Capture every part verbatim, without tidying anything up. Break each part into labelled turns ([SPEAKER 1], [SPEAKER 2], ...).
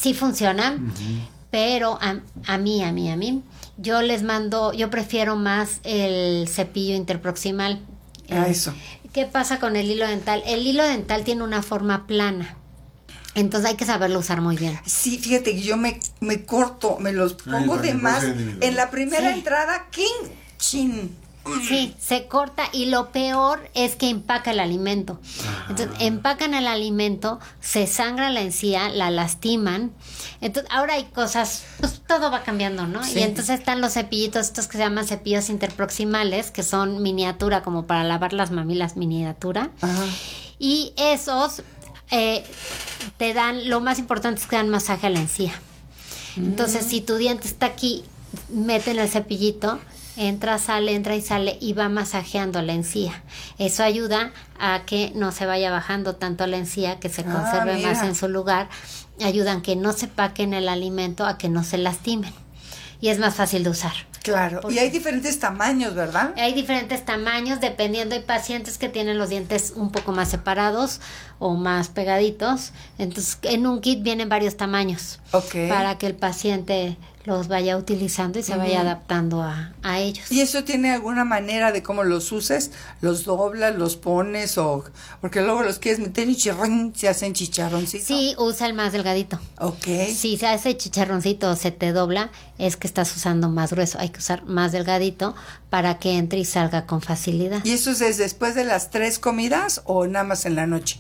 [SPEAKER 1] sí funciona, uh-huh. pero a, a mí, a mí, a mí, yo les mando, yo prefiero más el cepillo interproximal.
[SPEAKER 2] Ah,
[SPEAKER 1] eh,
[SPEAKER 2] eso.
[SPEAKER 1] ¿Qué pasa con el hilo dental? El hilo dental tiene una forma plana. Entonces hay que saberlo usar muy bien.
[SPEAKER 2] Sí, fíjate que yo me, me corto, me los pongo Ay, de más. En la primera sí. entrada, ¡king! ¡Chin!
[SPEAKER 1] Sí, se corta y lo peor es que empaca el alimento. Entonces, empacan el alimento, se sangra la encía, la lastiman. Entonces, ahora hay cosas, pues todo va cambiando, ¿no? Sí. Y entonces están los cepillitos, estos que se llaman cepillos interproximales, que son miniatura, como para lavar las mamilas, miniatura. Ajá. Y esos eh, te dan, lo más importante es que dan masaje a la encía. Mm. Entonces, si tu diente está aquí, meten el cepillito, entra, sale, entra y sale y va masajeando la encía. Eso ayuda a que no se vaya bajando tanto la encía, que se conserve ah, más en su lugar. Ayudan a que no se paquen el alimento, a que no se lastimen. Y es más fácil de usar.
[SPEAKER 2] Claro, y hay diferentes tamaños, ¿verdad?
[SPEAKER 1] Hay diferentes tamaños, dependiendo. Hay pacientes que tienen los dientes un poco más separados o más pegaditos. Entonces, en un kit vienen varios tamaños.
[SPEAKER 2] Okay.
[SPEAKER 1] Para que el paciente los vaya utilizando y se vaya uh-huh. adaptando a, a ellos.
[SPEAKER 2] ¿Y eso tiene alguna manera de cómo los uses? ¿Los doblas, los pones o...? Porque luego los quieres meter y chirrón, se hacen chicharroncitos.
[SPEAKER 1] Sí, usa el más delgadito.
[SPEAKER 2] Ok.
[SPEAKER 1] Si se hace chicharroncito o se te dobla, es que estás usando más grueso. Hay que usar más delgadito para que entre y salga con facilidad.
[SPEAKER 2] ¿Y eso es después de las tres comidas o nada más en la noche?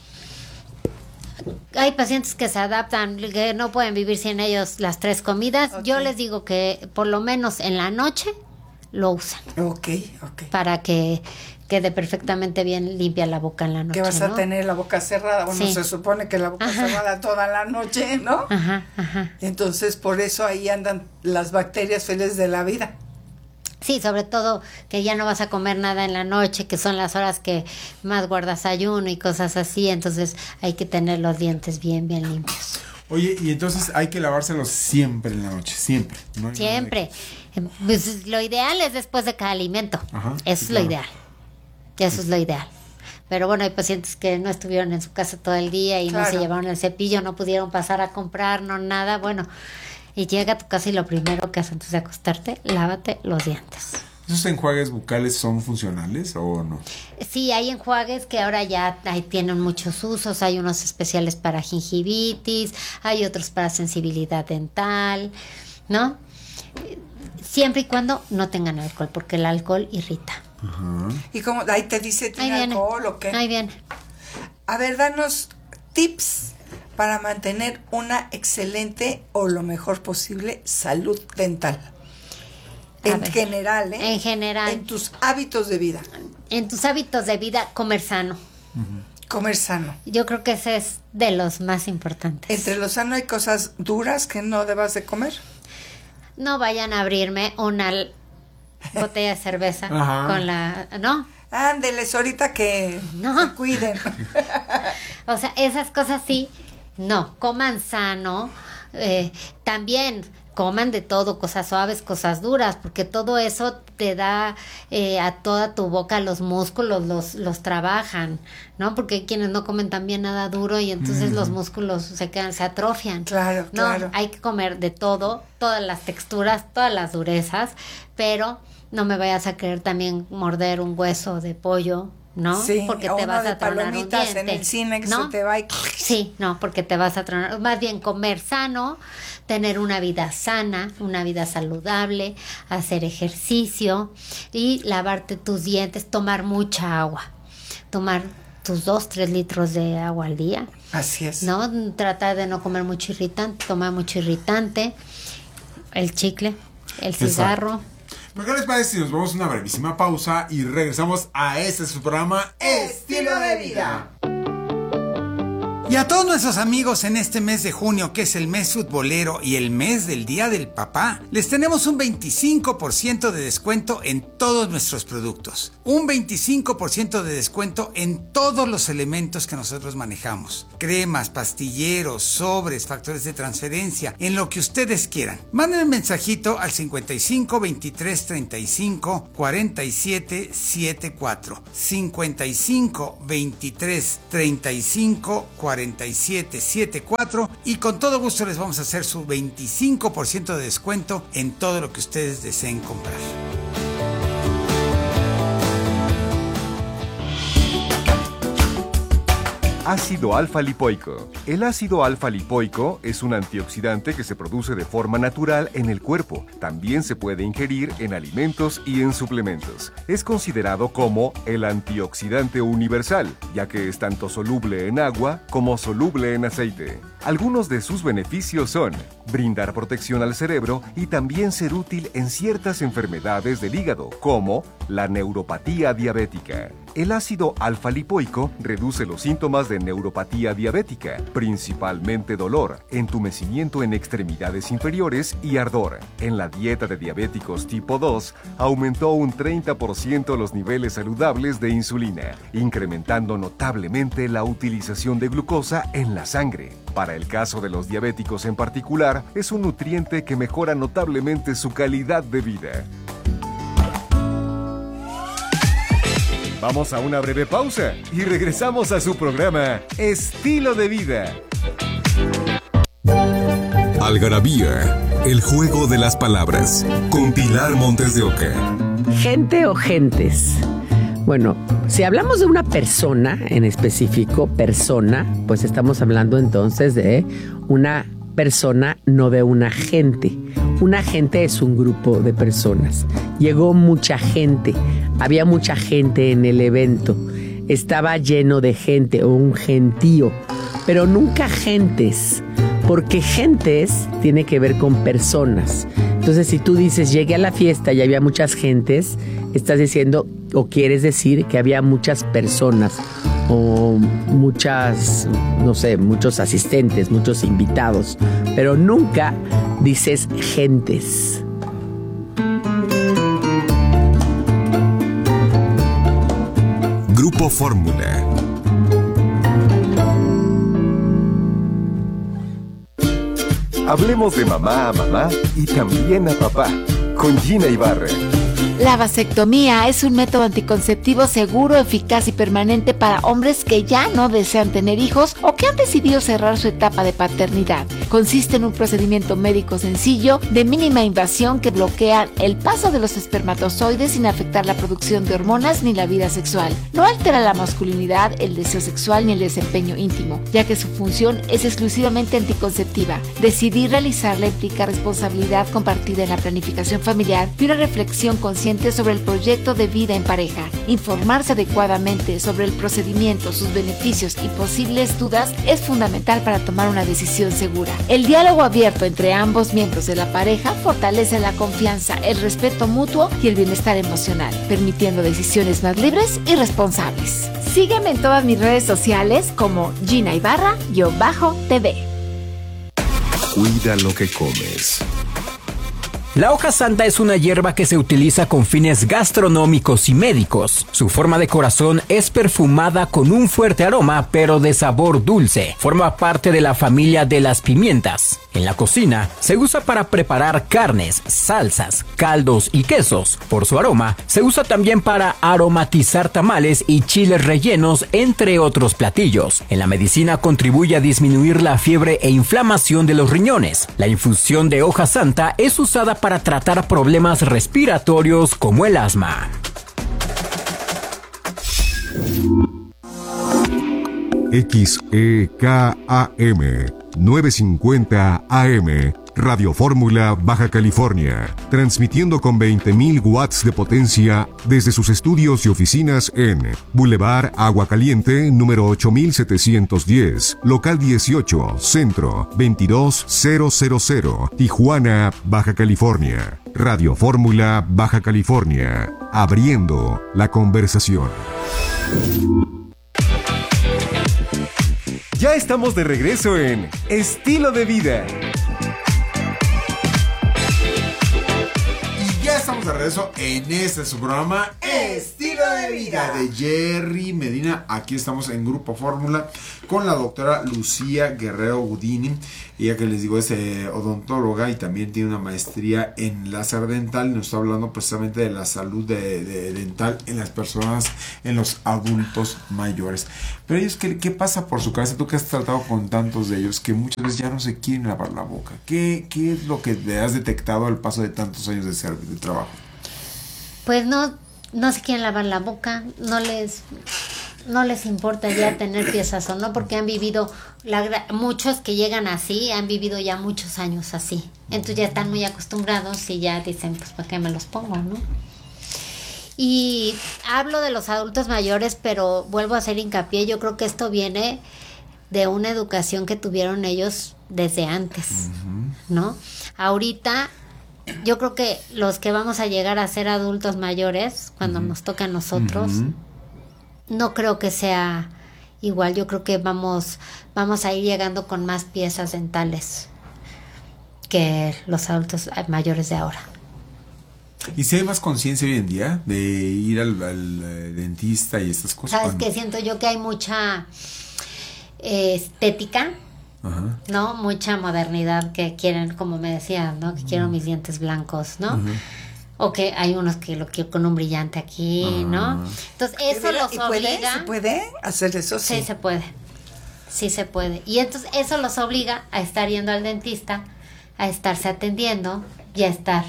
[SPEAKER 1] Hay pacientes que se adaptan, que no pueden vivir sin ellos las tres comidas. Okay. Yo les digo que por lo menos en la noche lo usan.
[SPEAKER 2] Ok, ok.
[SPEAKER 1] Para que quede perfectamente bien limpia la boca en la noche.
[SPEAKER 2] Que vas a
[SPEAKER 1] ¿no?
[SPEAKER 2] tener la boca cerrada. Bueno, sí. Se supone que la boca ajá. cerrada toda la noche, ¿no?
[SPEAKER 1] Ajá, ajá.
[SPEAKER 2] Entonces, por eso ahí andan las bacterias felices de la vida.
[SPEAKER 1] Sí, sobre todo que ya no vas a comer nada en la noche, que son las horas que más guardas ayuno y cosas así, entonces hay que tener los dientes bien, bien limpios.
[SPEAKER 3] Oye, y entonces hay que lavárselos siempre en la noche, siempre.
[SPEAKER 1] ¿No? Siempre. Pues, lo ideal es después de cada alimento. Ajá, eso sí, es lo claro. ideal. Eso sí. es lo ideal. Pero bueno, hay pacientes que no estuvieron en su casa todo el día y claro. no se llevaron el cepillo, no pudieron pasar a comprar, no nada, bueno... Y llega a tu casa y lo primero que haces antes de acostarte, lávate los dientes.
[SPEAKER 3] ¿Esos enjuagues bucales son funcionales o no?
[SPEAKER 1] Sí, hay enjuagues que ahora ya ahí tienen muchos usos. Hay unos especiales para gingivitis, hay otros para sensibilidad dental, ¿no? Siempre y cuando no tengan alcohol, porque el alcohol irrita.
[SPEAKER 2] Uh-huh. ¿Y cómo? Ahí te dice, ¿tiene alcohol o qué?
[SPEAKER 1] Ahí viene.
[SPEAKER 2] A ver, danos tips para mantener una excelente o lo mejor posible salud dental. En ver, general, ¿eh?
[SPEAKER 1] En general.
[SPEAKER 2] En tus hábitos de vida.
[SPEAKER 1] En tus hábitos de vida, comer sano.
[SPEAKER 2] Uh-huh. Comer sano.
[SPEAKER 1] Yo creo que ese es de los más importantes.
[SPEAKER 2] ¿Entre lo sano hay cosas duras que no debas de comer?
[SPEAKER 1] No vayan a abrirme una botella de cerveza con la... ¿no?
[SPEAKER 2] Ándeles, ahorita que
[SPEAKER 1] no.
[SPEAKER 2] se cuiden.
[SPEAKER 1] O sea, esas cosas sí... No, coman sano, eh, también coman de todo, cosas suaves, cosas duras, porque todo eso te da eh, a toda tu boca los músculos, los los trabajan, ¿no? Porque hay quienes no comen también nada duro y entonces mm. los músculos se quedan, se atrofian.
[SPEAKER 2] Claro,
[SPEAKER 1] no,
[SPEAKER 2] claro.
[SPEAKER 1] Hay que comer de todo, todas las texturas, todas las durezas, pero no me vayas a querer también morder un hueso de pollo, ¿no?
[SPEAKER 2] Sí,
[SPEAKER 1] porque te vas a tronar un diente,
[SPEAKER 2] en el cine que
[SPEAKER 1] ¿no?
[SPEAKER 2] se te va y...
[SPEAKER 1] Sí, no, porque te vas a tronar. Más bien comer sano, tener una vida sana, una vida saludable, hacer ejercicio y lavarte tus dientes, tomar mucha agua, tomar tus dos, tres litros de agua al día.
[SPEAKER 2] Así es.
[SPEAKER 1] ¿No? Tratar de no comer mucho irritante, tomar mucho irritante, el chicle, el cigarro.
[SPEAKER 3] Exacto. ¿Por qué les parece si nos vamos a una brevísima pausa y regresamos a este su programa
[SPEAKER 2] Estilo de Vida?
[SPEAKER 4] Y a todos nuestros amigos en este mes de junio, que es el mes futbolero y el mes del Día del Papá, les tenemos un veinticinco por ciento de descuento en todos nuestros productos. Un veinticinco por ciento de descuento en todos los elementos que nosotros manejamos. Cremas, pastilleros, sobres, factores de transferencia, en lo que ustedes quieran. Manden un mensajito al cincuenta y cinco, veintitrés, treinta y cinco, cuarenta y siete, setenta y cuatro. cincuenta y cinco, veintitrés, treinta y cinco, cuarenta y siete. siete siete cuatro y con todo gusto les vamos a hacer su veinticinco por ciento de descuento en todo lo que ustedes deseen comprar.
[SPEAKER 5] Ácido alfa-lipoico. El ácido alfa-lipoico es un antioxidante que se produce de forma natural en el cuerpo. También se puede ingerir en alimentos y en suplementos. Es considerado como el antioxidante universal, ya que es tanto soluble en agua como soluble en aceite. Algunos de sus beneficios son brindar protección al cerebro y también ser útil en ciertas enfermedades del hígado, como la neuropatía diabética. El ácido alfa-lipoico reduce los síntomas de neuropatía diabética, principalmente dolor, entumecimiento en extremidades inferiores y ardor. En la dieta de diabéticos tipo dos, aumentó un treinta por ciento los niveles saludables de insulina, incrementando notablemente la utilización de glucosa en la sangre. Para el caso de los diabéticos en particular, es un nutriente que mejora notablemente su calidad de vida. Vamos a una breve pausa y regresamos a su programa Estilo de Vida.
[SPEAKER 6] Algarabía, el juego de las palabras, con Pilar Montes de Oca.
[SPEAKER 7] Gente o gentes. Bueno, si hablamos de una persona en específico, persona, pues estamos hablando entonces de una persona, no de una gente. Una gente es un grupo de personas. Llegó mucha gente, había mucha gente en el evento, estaba lleno de gente o un gentío, pero nunca gentes, porque gentes tiene que ver con personas. Entonces, si tú dices llegué a la fiesta y había muchas gentes, estás diciendo o quieres decir que había muchas personas o muchas, no sé, muchos asistentes, muchos invitados, pero nunca dices gentes.
[SPEAKER 6] Grupo Fórmula.
[SPEAKER 5] Hablemos de mamá a mamá y también a papá, con Gina Ibarra.
[SPEAKER 8] La vasectomía es un método anticonceptivo seguro, eficaz y permanente para hombres que ya no desean tener hijos o que han decidido cerrar su etapa de paternidad. Consiste en un procedimiento médico sencillo, de mínima invasión, que bloquea el paso de los espermatozoides sin afectar la producción de hormonas ni la vida sexual. No altera la masculinidad, el deseo sexual ni el desempeño íntimo, ya que su función es exclusivamente anticonceptiva. Decidir realizarla implica responsabilidad compartida en la planificación familiar y una reflexión consciente sobre el proyecto de vida en pareja. Informarse adecuadamente sobre el procedimiento, sus beneficios y posibles dudas es fundamental para tomar una decisión segura. El diálogo abierto entre ambos miembros de la pareja fortalece la confianza, el respeto mutuo y el bienestar emocional, permitiendo decisiones más libres y responsables. Sígueme en todas mis redes sociales como Gina Ibarra-T V.
[SPEAKER 6] Cuida lo que comes.
[SPEAKER 9] La hoja santa es una hierba que se utiliza con fines gastronómicos y médicos. Su forma de corazón es perfumada con un fuerte aroma, pero de sabor dulce. Forma parte de la familia de las pimientas. En la cocina se usa para preparar carnes, salsas, caldos y quesos. Por su aroma, se usa también para aromatizar tamales y chiles rellenos, entre otros platillos. En la medicina contribuye a disminuir la fiebre e inflamación de los riñones. La infusión de hoja santa es usada para para tratar problemas respiratorios como el asma.
[SPEAKER 6] X E K A M novecientos cincuenta A M Radio Fórmula, Baja California, transmitiendo con veinte mil watts de potencia desde sus estudios y oficinas en Boulevard Agua Caliente, número ocho mil setecientos diez, local dieciocho, centro, veintidós mil, Tijuana, Baja California. Radio Fórmula, Baja California, abriendo la conversación.
[SPEAKER 5] Ya estamos de regreso en Estilo de Vida.
[SPEAKER 3] estamos de regreso en este su programa
[SPEAKER 2] Estilo de Vida
[SPEAKER 3] de Jerry Medina. Aquí estamos en Grupo Fórmula con la doctora Lucía Guerrero Gudini. Ella, que les digo, es eh, odontóloga y también tiene una maestría en láser dental. Nos está hablando precisamente de la salud de, de dental en las personas, en los adultos mayores. Pero ellos, ¿qué, qué pasa por su cabeza? Tú que has tratado con tantos de ellos que muchas veces ya no se quieren lavar la boca. ¿Qué, qué es lo que le has detectado al paso de tantos años de, ser, de trabajo?
[SPEAKER 1] Pues no, no se quieren lavar la boca, no les... no les importa ya tener piezas o no, porque han vivido, la, muchos que llegan así, han vivido ya muchos años así. Entonces ya están muy acostumbrados y ya dicen, pues ¿para qué me los pongo, no? Y hablo de los adultos mayores, pero vuelvo a hacer hincapié, yo creo que esto viene de una educación que tuvieron ellos desde antes, ¿no? Ahorita, yo creo que los que vamos a llegar a ser adultos mayores, cuando uh-huh. nos toca a nosotros, uh-huh. no creo que sea igual. Yo creo que vamos vamos a ir llegando con más piezas dentales que los adultos mayores de ahora.
[SPEAKER 3] ¿Y si hay más conciencia hoy en día de ir al, al eh, dentista y estas cosas?
[SPEAKER 1] ¿Sabes qué? Siento yo que hay mucha eh, estética, ajá. ¿no? Mucha modernidad que quieren, como me decías, ¿no? Que uh-huh. quiero mis dientes blancos, ¿no? Uh-huh. O que hay unos que lo quiero con un brillante aquí, ah. ¿no? Entonces eso los
[SPEAKER 2] ¿Y
[SPEAKER 1] obliga.
[SPEAKER 2] Puede, ¿Se puede hacer eso?
[SPEAKER 1] Sí. sí, se puede. Sí se puede. Y entonces eso los obliga a estar yendo al dentista, a estarse atendiendo y a estar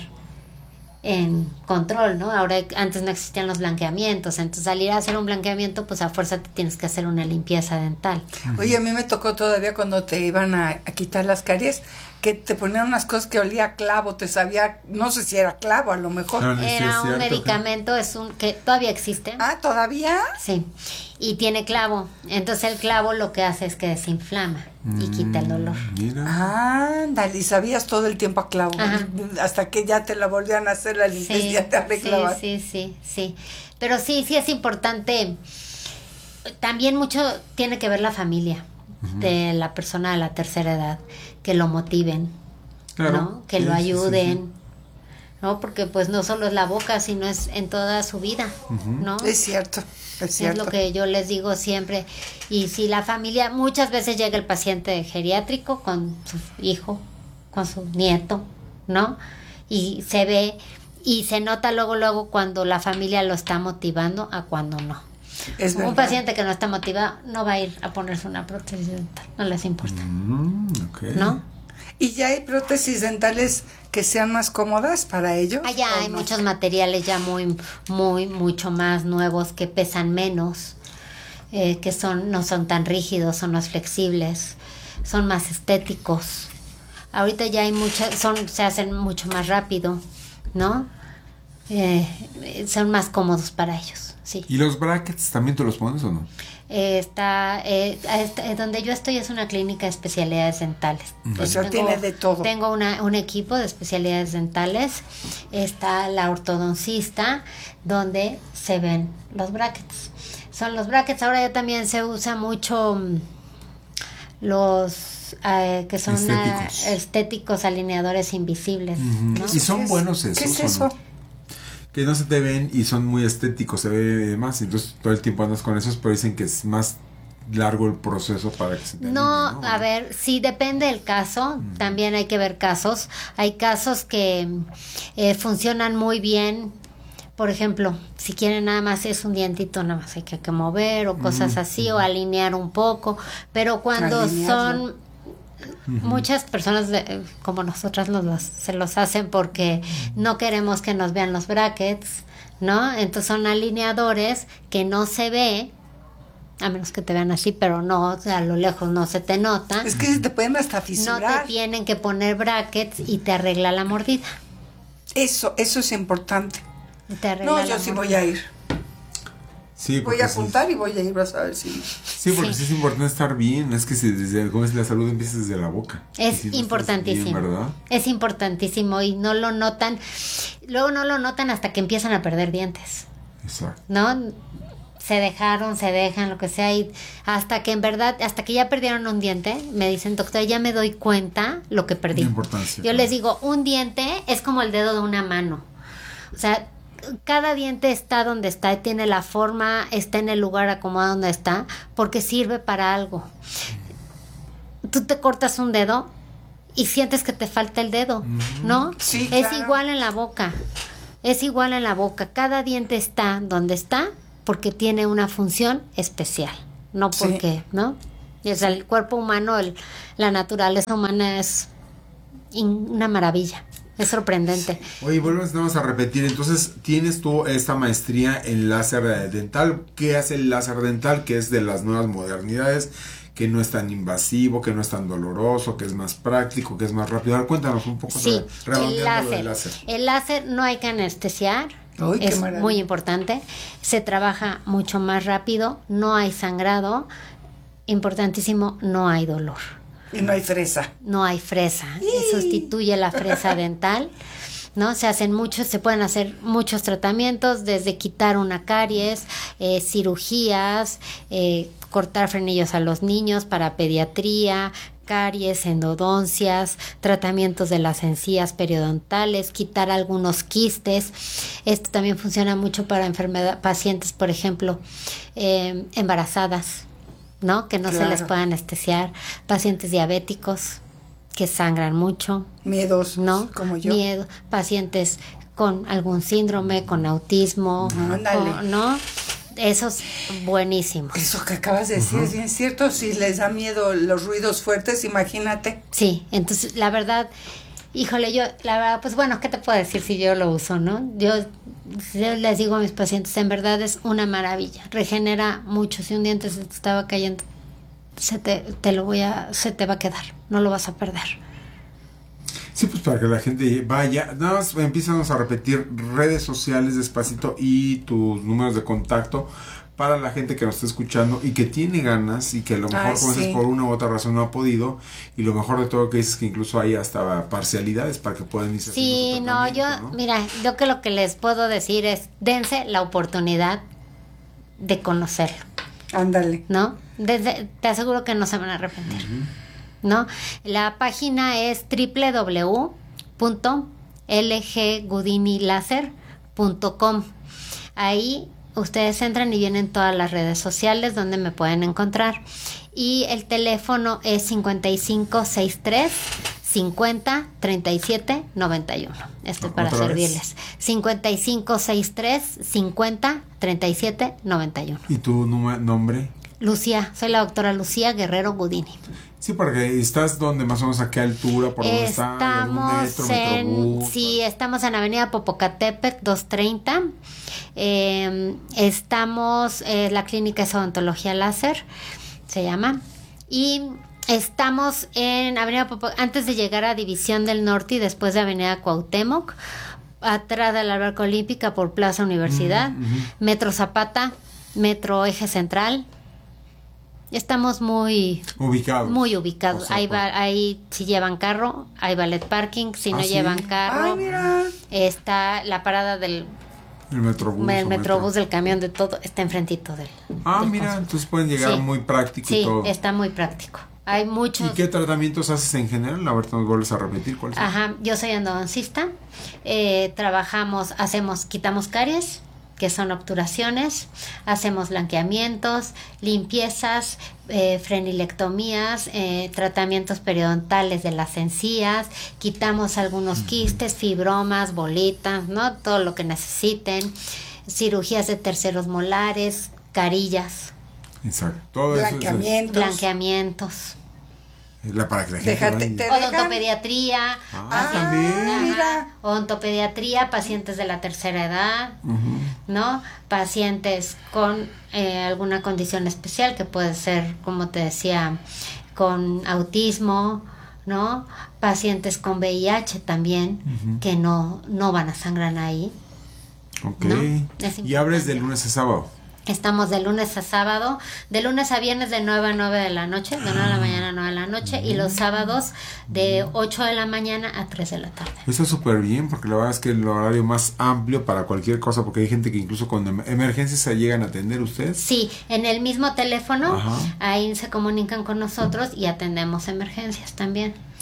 [SPEAKER 1] en control, ¿no? Ahora, antes no existían los blanqueamientos, entonces al ir a hacer un blanqueamiento, pues a fuerza te tienes que hacer una limpieza dental.
[SPEAKER 2] Oye, a mí me tocó todavía cuando te iban a, a quitar las caries, que te ponían unas cosas que olía a clavo, te sabía, no sé si era clavo, a lo mejor.
[SPEAKER 1] No, no, era sí, un cierto, medicamento, que... es un que todavía existe.
[SPEAKER 2] Ah, ¿todavía?
[SPEAKER 1] Sí, y tiene clavo, entonces el clavo lo que hace es que desinflama y mm, quita el dolor.
[SPEAKER 2] Mira. Ah, dale, y sabías todo el tiempo a clavo, ajá. hasta que ya te la volvían a hacer la limpieza, sí, ya te arreglaban.
[SPEAKER 1] Sí, sí, sí, sí, pero sí, sí es importante, también mucho tiene que ver la familia uh-huh. de la persona de la tercera edad, que lo motiven, claro, ¿no? Que sí, lo ayuden, sí, sí, sí. ¿no? Porque pues no solo es la boca, sino es en toda su vida, uh-huh. ¿no?
[SPEAKER 2] Es cierto, es cierto.
[SPEAKER 1] Es lo que yo les digo siempre. Y si la familia, muchas veces llega el paciente geriátrico con su hijo, con su nieto, ¿no? Y se ve, y se nota luego, luego cuando la familia lo está motivando a cuando no. Es un verdad. Paciente que no está motivado no va a ir a ponerse una prótesis dental, no les importa.
[SPEAKER 3] Mm, okay.
[SPEAKER 1] ¿No?
[SPEAKER 2] ¿Y ya hay prótesis dentales que sean más cómodas para ellos?
[SPEAKER 1] Allá hay no? muchos materiales ya muy, muy, mucho más nuevos que pesan menos, eh, que son no son tan rígidos, son más flexibles, son más estéticos. Ahorita ya hay muchas, son se hacen mucho más rápido, ¿no? Eh, son más cómodos para ellos. Sí.
[SPEAKER 3] ¿Y los brackets también te los pones o no?
[SPEAKER 1] Eh, está, eh, está, donde yo estoy es una clínica de especialidades dentales.
[SPEAKER 2] O sea, tengo, tiene de todo.
[SPEAKER 1] Tengo una, un equipo de especialidades dentales. Está la ortodoncista, donde se ven los brackets. Son los brackets. Ahora ya también se usa mucho los eh, que son estéticos. A, estéticos alineadores invisibles. Uh-huh. ¿no?
[SPEAKER 3] ¿Y son buenos esos?
[SPEAKER 2] ¿Qué es eso?
[SPEAKER 3] ¿No? Que no se te ven y son muy estéticos, se ve más, entonces todo el tiempo andas con esos, pero dicen que es más largo el proceso para que se te
[SPEAKER 1] no,
[SPEAKER 3] alinee, ¿no?
[SPEAKER 1] A ver, sí depende del caso, mm. también hay que ver casos, hay casos que eh, funcionan muy bien, por ejemplo, si quieren nada más es un dientito, nada más hay que, que mover o cosas mm. así, mm. o alinear un poco, pero cuando Alinearlo. son... Uh-huh. Muchas personas de, como nosotras nos los, se los hacen porque no queremos que nos vean los brackets, ¿no? Entonces son alineadores que no se ve, a menos que te vean así, pero no, o sea, a lo lejos no se te nota.
[SPEAKER 2] Es que se te pueden hasta fisurar.
[SPEAKER 1] No te tienen que poner brackets y te arregla la mordida.
[SPEAKER 2] Eso, eso es importante.
[SPEAKER 1] Te arregla
[SPEAKER 2] no,
[SPEAKER 1] la
[SPEAKER 2] yo
[SPEAKER 1] mordida.
[SPEAKER 2] sí voy a ir.
[SPEAKER 3] Sí,
[SPEAKER 2] voy a apuntar sí. y voy a ir a saber si...
[SPEAKER 3] Sí, porque sí. sí es importante estar bien. Es que si desde, como es la salud empieza desde la boca.
[SPEAKER 1] Es
[SPEAKER 3] si no
[SPEAKER 1] importantísimo.
[SPEAKER 3] Bien, ¿verdad?
[SPEAKER 1] Es importantísimo y no lo notan. Luego no lo notan hasta que empiezan a perder dientes.
[SPEAKER 3] Exacto.
[SPEAKER 1] ¿No? Se dejaron, se dejan, lo que sea. Y hasta que en verdad, hasta que ya perdieron un diente, me dicen, doctora, ya me doy cuenta lo que perdí.
[SPEAKER 3] La importancia.
[SPEAKER 1] Yo claro. les digo, un diente es como el dedo de una mano. O sea, cada diente está donde está, tiene la forma, está en el lugar acomodado donde está, porque sirve para algo. Tú te cortas un dedo y sientes que te falta el dedo, ¿no?
[SPEAKER 2] Sí,
[SPEAKER 1] es
[SPEAKER 2] claro.
[SPEAKER 1] igual en la boca, es igual en la boca. Cada diente está donde está porque tiene una función especial, no porque, sí. ¿no? Y, o sea, el cuerpo humano, el, la naturaleza humana es in, una maravilla, es sorprendente.
[SPEAKER 3] Oye, volvemos a repetir, entonces tienes tú esta maestría en láser dental. ¿Qué hace el láser dental? Que es de las nuevas modernidades, que no es tan invasivo, que no es tan doloroso, que es más práctico, que es más rápido. A ver, cuéntanos un poco.
[SPEAKER 1] Sí,
[SPEAKER 3] sobre,
[SPEAKER 1] el láser. láser. El láser no hay que anestesiar. Uy, es muy importante. Se trabaja mucho más rápido, no hay sangrado. Importantísimo, no hay dolor.
[SPEAKER 2] Y no hay fresa.
[SPEAKER 1] No hay fresa. Y sustituye la fresa dental. ¿No? Se hacen muchos, se pueden hacer muchos tratamientos, desde quitar una caries, eh, cirugías, eh, cortar frenillos a los niños para pediatría, caries, endodoncias, tratamientos de las encías periodontales, quitar algunos quistes. Esto también funciona mucho para enfermedad, pacientes, por ejemplo, eh, embarazadas, ¿no? Que no claro. se les pueda anestesiar, pacientes diabéticos que sangran mucho,
[SPEAKER 2] miedos,
[SPEAKER 1] ¿no?
[SPEAKER 2] Como yo,
[SPEAKER 1] miedo, pacientes con algún síndrome, con autismo, con, ¿no? Eso es buenísimo.
[SPEAKER 2] Eso que acabas de decir uh-huh. es bien cierto. Si les da miedo los ruidos fuertes, imagínate.
[SPEAKER 1] Sí, entonces la verdad, híjole, yo, la verdad, pues bueno, ¿qué te puedo decir si yo lo uso, no? Yo, yo les digo a mis pacientes, en verdad es una maravilla, regenera mucho. Si un diente se te estaba cayendo, se te, te lo voy a, se te va a quedar, no lo vas a perder.
[SPEAKER 3] Sí, pues para que la gente vaya, nada más empiezan a repetir redes sociales despacito y tus números de contacto para la gente que nos está escuchando y que tiene ganas y que a lo mejor,
[SPEAKER 2] Ay,
[SPEAKER 3] como
[SPEAKER 2] sí.
[SPEAKER 3] dices, por una u otra razón no ha podido, y lo mejor de todo que dices que incluso hay hasta parcialidades para que puedan irse
[SPEAKER 1] sí,
[SPEAKER 3] haciendo
[SPEAKER 1] no, yo, ¿no? Mira, yo que lo que les puedo decir es, dense la oportunidad de conocerlo.
[SPEAKER 2] Ándale.
[SPEAKER 1] ¿No? Desde, te aseguro que no se van a arrepentir. Uh-huh. ¿No? La página es doble u doble u doble u punto l g gudini laser punto com. Ahí ustedes entran y vienen todas las redes sociales donde me pueden encontrar. Y el teléfono es cincuenta y cinco sesenta y tres cincuenta treinta y siete noventa y uno. Estoy para servirles. cincuenta y cinco sesenta y tres cincuenta treinta y siete noventa y uno.
[SPEAKER 3] ¿Y tu nombre?
[SPEAKER 1] Lucía, soy la doctora Lucía Guerrero Gudini.
[SPEAKER 3] Sí, porque estás donde más o menos a qué altura, por dónde está,
[SPEAKER 1] estamos metro, en metrobús, sí, estamos en Avenida Popocatépetl doscientos treinta. Eh, estamos, eh, la clínica es Odontología Láser, se llama, y estamos en Avenida Popocatépetl, antes de llegar a División del Norte y después de Avenida Cuauhtémoc, atrás de la Alberca Olímpica por Plaza Universidad, mm-hmm. Metro Zapata, Metro Eje Central. Estamos muy
[SPEAKER 3] ubicados.
[SPEAKER 1] Muy ubicados. O sea, ahí va, ahí si llevan carro, hay ballet parking. Si no ¿Ah, llevan sí? carro,
[SPEAKER 2] Ay, mira.
[SPEAKER 1] está la parada del
[SPEAKER 3] el metrobús,
[SPEAKER 1] el metrobús metro. del camión de todo está enfrentito del.
[SPEAKER 3] Ah,
[SPEAKER 1] del
[SPEAKER 3] mira,
[SPEAKER 1] consultorio.
[SPEAKER 3] Entonces pueden llegar sí. muy práctico
[SPEAKER 1] sí,
[SPEAKER 3] y todo.
[SPEAKER 1] Sí, está muy práctico. Hay muchos.
[SPEAKER 3] ¿Y qué tratamientos haces en general? A ver, nos vuelves a repetir cuál es.
[SPEAKER 1] Ajá, yo soy endodoncista. Eh, trabajamos, hacemos, quitamos caries, que son obturaciones, hacemos blanqueamientos, limpiezas, eh, frenilectomías, eh, tratamientos periodontales de las encías, quitamos algunos quistes, fibromas, bolitas, ¿no? Todo lo que necesiten, cirugías de terceros molares, carillas.
[SPEAKER 3] Exacto. Todo
[SPEAKER 1] blanqueamientos. Eso es... Blanqueamientos.
[SPEAKER 3] La para que la
[SPEAKER 2] Déjate,
[SPEAKER 1] gente odontopediatría,
[SPEAKER 3] ah, también.
[SPEAKER 1] Mira. Odontopediatría, pacientes de la tercera edad, uh-huh. ¿no? Pacientes con eh, alguna condición especial que puede ser, como te decía, con autismo, ¿no? Pacientes con V I H también, uh-huh. que no, no van a sangrar ahí.
[SPEAKER 3] Ok. ¿No? ¿Y abres de lunes a sábado?
[SPEAKER 1] Estamos de lunes a sábado, de lunes a viernes de nueve a nueve de la noche, de nueve de la mañana a nueve de la noche, y los sábados de ocho de la mañana a tres de la tarde.
[SPEAKER 3] Está súper bien, porque la verdad es que el horario más amplio para cualquier cosa, porque hay gente que incluso con emergencias se llegan a atender ustedes.
[SPEAKER 1] Sí, en el mismo teléfono, ajá. ahí se comunican con nosotros y atendemos emergencias también.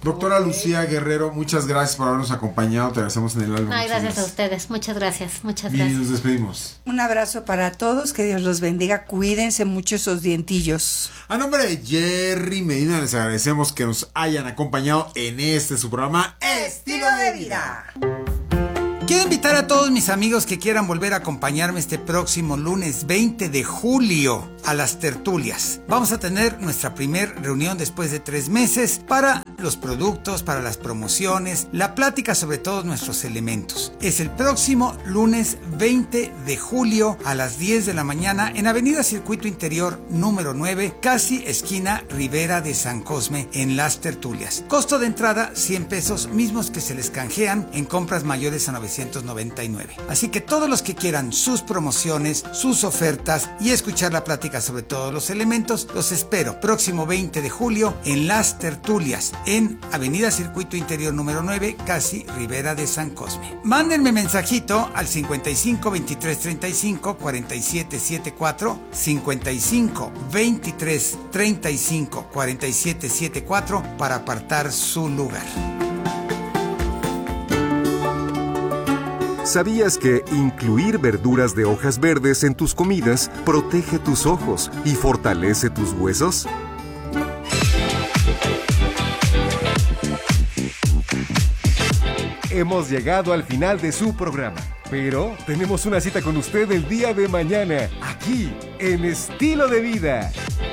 [SPEAKER 3] Doctora Lucía Guerrero, muchas gracias por habernos acompañado. Te agradecemos en el alma.
[SPEAKER 1] Ay, gracias a ustedes. Muchas gracias. Muchas
[SPEAKER 3] Y
[SPEAKER 1] gracias.
[SPEAKER 3] nos despedimos.
[SPEAKER 2] Un abrazo para todos, que Dios los bendiga. Cuídense mucho esos dientillos.
[SPEAKER 3] A nombre de Jerry Medina, les agradecemos que nos hayan acompañado en este su programa
[SPEAKER 2] Estilo de Vida.
[SPEAKER 4] Quiero invitar a todos mis amigos que quieran volver a acompañarme este próximo lunes veinte de julio a las tertulias. Vamos a tener nuestra primer reunión después de tres meses para los productos, para las promociones, la plática sobre todos nuestros elementos. Es el próximo lunes veinte de julio a las diez de la mañana en Avenida Circuito Interior número nueve, casi esquina Rivera de San Cosme, en las tertulias. Costo de entrada cien pesos, mismos que se les canjean en compras mayores a novecientos noventa y nueve. Así que todos los que quieran sus promociones, sus ofertas y escuchar la plática sobre todos los elementos, los espero próximo veinte de julio en las tertulias en Avenida Circuito Interior número nueve, casi Rivera de San Cosme. Mándenme mensajito al cincuenta y cinco veintitrés treinta y cinco cuarenta y siete setenta y cuatro, cincuenta y cinco veintitrés treinta y cinco cuarenta y siete setenta y cuatro para apartar su lugar.
[SPEAKER 6] ¿Sabías que incluir verduras de hojas verdes en tus comidas protege tus ojos y fortalece tus huesos? Hemos llegado al final de su programa, pero tenemos una cita con usted el día de mañana, aquí, en Estilo de Vida.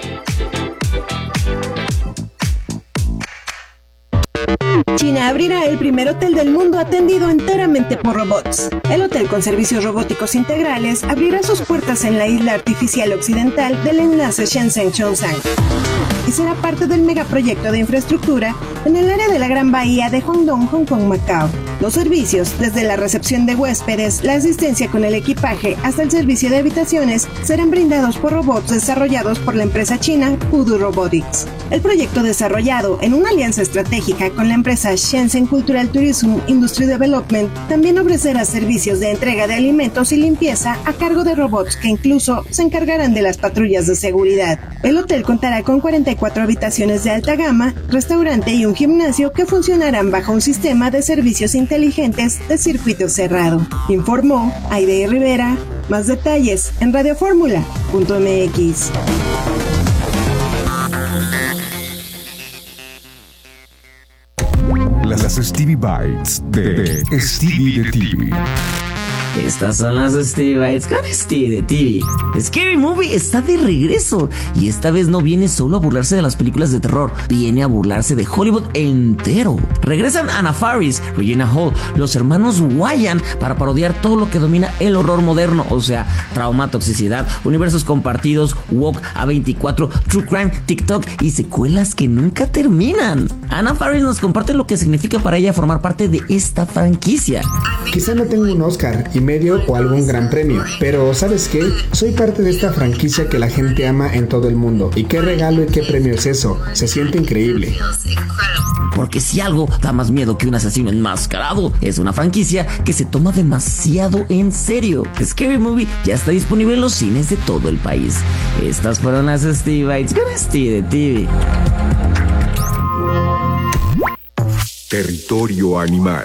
[SPEAKER 10] China abrirá el primer hotel del mundo atendido enteramente por robots. El hotel con servicios robóticos integrales abrirá sus puertas en la isla artificial occidental del enlace Shenzhen-Zhongshan y será parte del megaproyecto de infraestructura en el área de la Gran Bahía de Guangdong, Hong Kong, Macao. Los servicios, desde la recepción de huéspedes, la asistencia con el equipaje hasta el servicio de habitaciones, serán brindados por robots desarrollados por la empresa china Voodoo Robotics. El proyecto, desarrollado en una alianza estratégica con la empresa Shenzhen Cultural Tourism Industry Development, también ofrecerá servicios de entrega de alimentos y limpieza a cargo de robots que incluso se encargarán de las patrullas de seguridad. El hotel contará con cuarenta y cuatro habitaciones de alta gama, restaurante y un gimnasio que funcionarán bajo un sistema de servicios inteligentes de circuito cerrado. Informó Aide Rivera. Más detalles en radioformula punto m x.
[SPEAKER 6] Las Stevie Bites de, de Stevie de T V.
[SPEAKER 11] Estas son las Stevie Bites con Stevie de T V. Scary Movie está de regreso y esta vez no viene solo a burlarse de las películas de terror, viene a burlarse de Hollywood entero. Regresan Anna Faris, Regina Hall, los hermanos Wyan para parodiar todo lo que domina el horror moderno, o sea, trauma, toxicidad, universos compartidos, woke, A veinticuatro, true crime, TikTok y secuelas que nunca terminan. Anna Faris nos comparte lo que significa para ella formar parte de esta franquicia.
[SPEAKER 12] Quizá no tengo un Oscar y medio o algún gran premio, pero ¿sabes qué? Soy parte de esta franquicia que la gente ama en todo el mundo. ¿Y qué regalo y qué premio es eso? Se siente increíble.
[SPEAKER 11] Porque si algo da más miedo que un asesino enmascarado, es una franquicia que se toma demasiado en serio. Scary Movie ya está disponible en los cines de todo el país. Estas fueron las Stevie Bites con Stevie de T V.
[SPEAKER 6] Territorio animal.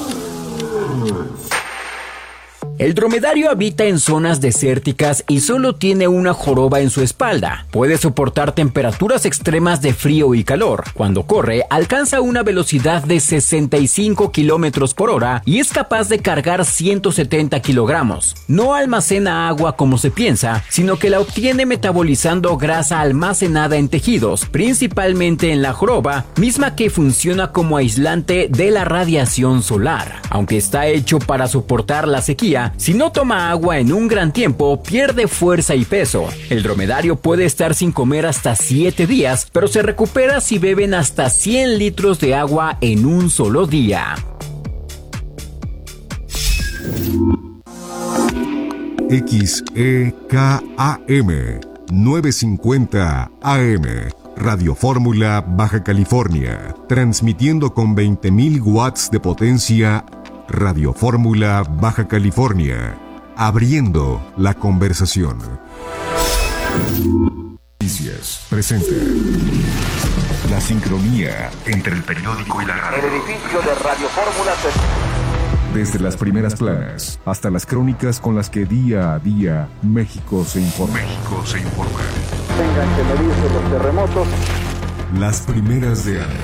[SPEAKER 9] El dromedario habita en zonas desérticas y solo tiene una joroba en su espalda. Puede soportar temperaturas extremas de frío y calor. Cuando corre, alcanza una velocidad de sesenta y cinco kilómetros por hora y es capaz de cargar ciento setenta kilogramos. No almacena agua como se piensa, sino que la obtiene metabolizando grasa almacenada en tejidos, principalmente en la joroba, misma que funciona como aislante de la radiación solar. Aunque está hecho para soportar la sequía, si no toma agua en un gran tiempo, pierde fuerza y peso. El dromedario puede estar sin comer hasta siete días, pero se recupera si beben hasta cien litros de agua en un solo día.
[SPEAKER 6] X E K A M novecientos cincuenta A M Radio Fórmula, Baja California, transmitiendo con veinte mil watts de potencia. Radio Fórmula, Baja California, abriendo la conversación. Noticias presente. La sincronía entre el periódico y la radio.
[SPEAKER 13] El edificio de Radio Fórmula se...
[SPEAKER 6] Desde las primeras planas hasta las crónicas con las que día a día México se informa. México se informa.
[SPEAKER 13] Tengan que medirse los terremotos.
[SPEAKER 6] Las primeras de año.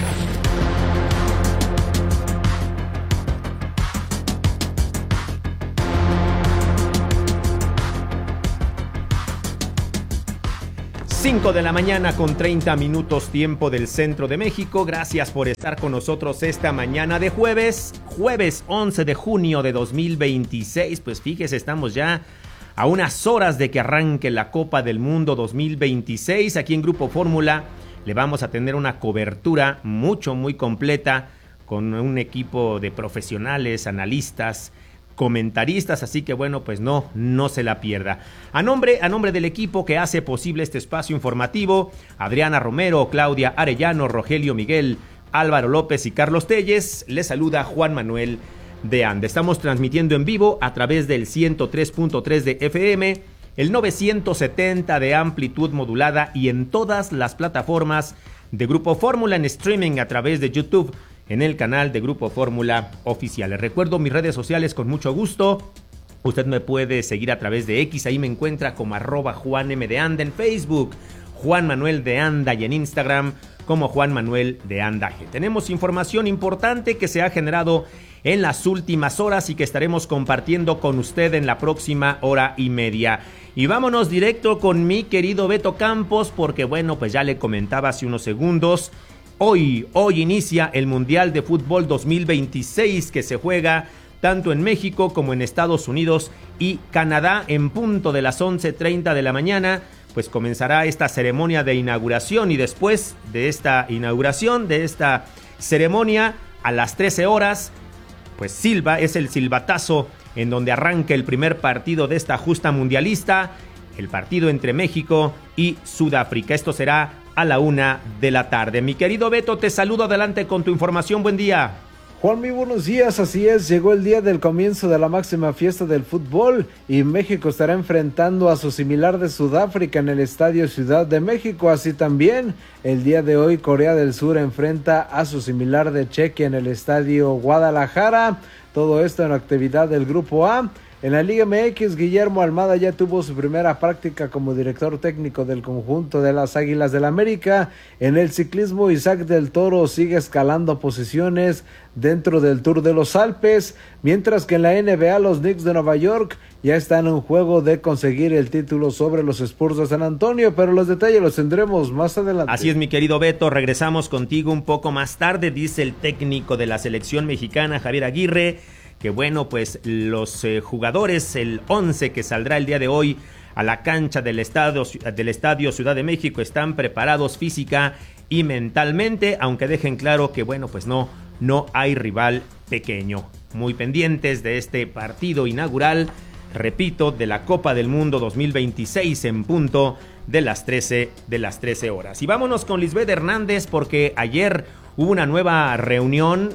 [SPEAKER 14] cinco de la mañana con treinta minutos tiempo del centro de México. Gracias por estar con nosotros esta mañana de jueves, jueves once de junio de dos mil veintiséis. Pues fíjese, estamos ya a unas horas de que arranque la Copa del Mundo dos mil veintiséis. Aquí en Grupo Fórmula le vamos a tener una cobertura mucho, muy completa con un equipo de profesionales, analistas, comentaristas, así que bueno, pues no, no se la pierda. A nombre, a nombre del equipo que hace posible este espacio informativo, Adriana Romero, Claudia Arellano, Rogelio Miguel, Álvaro López y Carlos Telles, les saluda Juan Manuel de Anda. Estamos transmitiendo en vivo a través del ciento tres punto tres de F M, el novecientos setenta de amplitud modulada y en todas las plataformas de Grupo Fórmula en streaming a través de YouTube, en el canal de Grupo Fórmula Oficial. Les recuerdo mis redes sociales con mucho gusto. Usted me puede seguir a través de X, ahí me encuentra como arroba Juan M de Anda en Facebook, Juan Manuel de Anda, y en Instagram como Juan Manuel de Anda G. Tenemos información importante que se ha generado en las últimas horas y que estaremos compartiendo con usted en la próxima hora y media. Y vámonos directo con mi querido Beto Campos, porque bueno, pues ya le comentaba hace unos segundos. Hoy, hoy inicia el Mundial de Fútbol dos mil veintiséis que se juega tanto en México como en Estados Unidos y Canadá en punto de las once treinta de la mañana. Pues comenzará esta ceremonia de inauguración y después de esta inauguración, de esta ceremonia, a las trece horas, pues silba, es el silbatazo en donde arranca el primer partido de esta justa mundialista, el partido entre México y Sudáfrica. Esto será a la una de la tarde. Mi querido Beto, te saludo, adelante con tu información, buen día.
[SPEAKER 15] Juan, muy buenos días, así es, llegó el día del comienzo de la máxima fiesta del fútbol y México estará enfrentando a su similar de Sudáfrica en el Estadio Ciudad de México, así también el día de hoy Corea del Sur enfrenta a su similar de Chequia en el Estadio Guadalajara, todo esto en actividad del Grupo A. En la Liga M X, Guillermo Almada ya tuvo su primera práctica como director técnico del conjunto de las Águilas del América. En el ciclismo, Isaac del Toro sigue escalando posiciones dentro del Tour de los Alpes, mientras que en la N B A los Knicks de Nueva York ya están en un juego de conseguir el título sobre los Spurs de San Antonio, pero los detalles los tendremos más adelante.
[SPEAKER 14] Así es, mi querido Beto, regresamos contigo un poco más tarde, dice el técnico de la selección mexicana, Javier Aguirre, que bueno, pues los eh, jugadores, el once que saldrá el día de hoy a la cancha del estadio, del estadio Ciudad de México están preparados física y mentalmente, aunque dejen claro que bueno, pues no, no hay rival pequeño. Muy pendientes de este partido inaugural, repito, de la Copa del Mundo dos mil veintiséis en punto de las trece, de las trece horas. Y vámonos con Lisbeth Hernández, porque ayer hubo una nueva reunión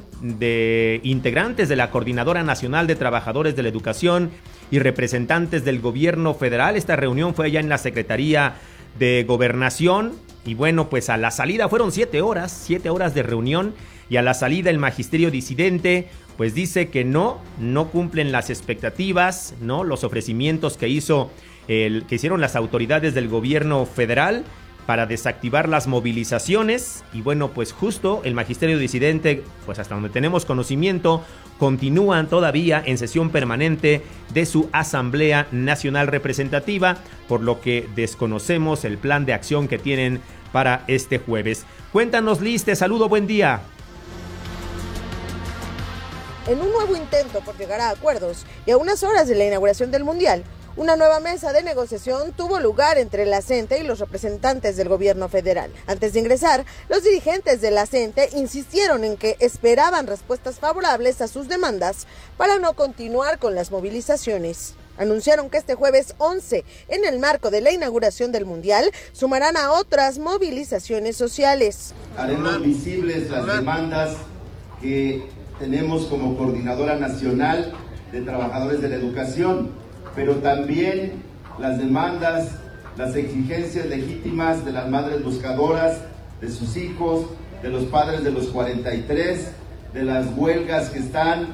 [SPEAKER 14] de integrantes de la Coordinadora Nacional de Trabajadores de la Educación y representantes del gobierno federal. Esta reunión fue allá en la Secretaría de Gobernación y bueno, pues a la salida fueron siete horas, siete horas de reunión, y a la salida el magisterio disidente pues dice que no, no cumplen las expectativas, ¿no? Los ofrecimientos que hizo el, que hicieron las autoridades del gobierno federal para desactivar las movilizaciones. Y bueno, pues justo el magisterio disidente, pues hasta donde tenemos conocimiento, continúan todavía en sesión permanente de su Asamblea Nacional Representativa, por lo que desconocemos el plan de acción que tienen para este jueves. Cuéntanos, Liz, te saludo, buen día.
[SPEAKER 16] En un nuevo intento por llegar a acuerdos y a unas horas de la inauguración del Mundial, una nueva mesa de negociación tuvo lugar entre la CENTE y los representantes del gobierno federal. Antes de ingresar, los dirigentes de la CENTE insistieron en que esperaban respuestas favorables a sus demandas para no continuar con las movilizaciones. Anunciaron que este jueves once, en el marco de la inauguración del Mundial, sumarán a otras movilizaciones sociales.
[SPEAKER 17] Haremos visibles las demandas que tenemos como Coordinadora Nacional de Trabajadores de la Educación, pero también las demandas, las exigencias legítimas de las madres buscadoras, de sus hijos, de los padres de los cuarenta y tres, de las huelgas que están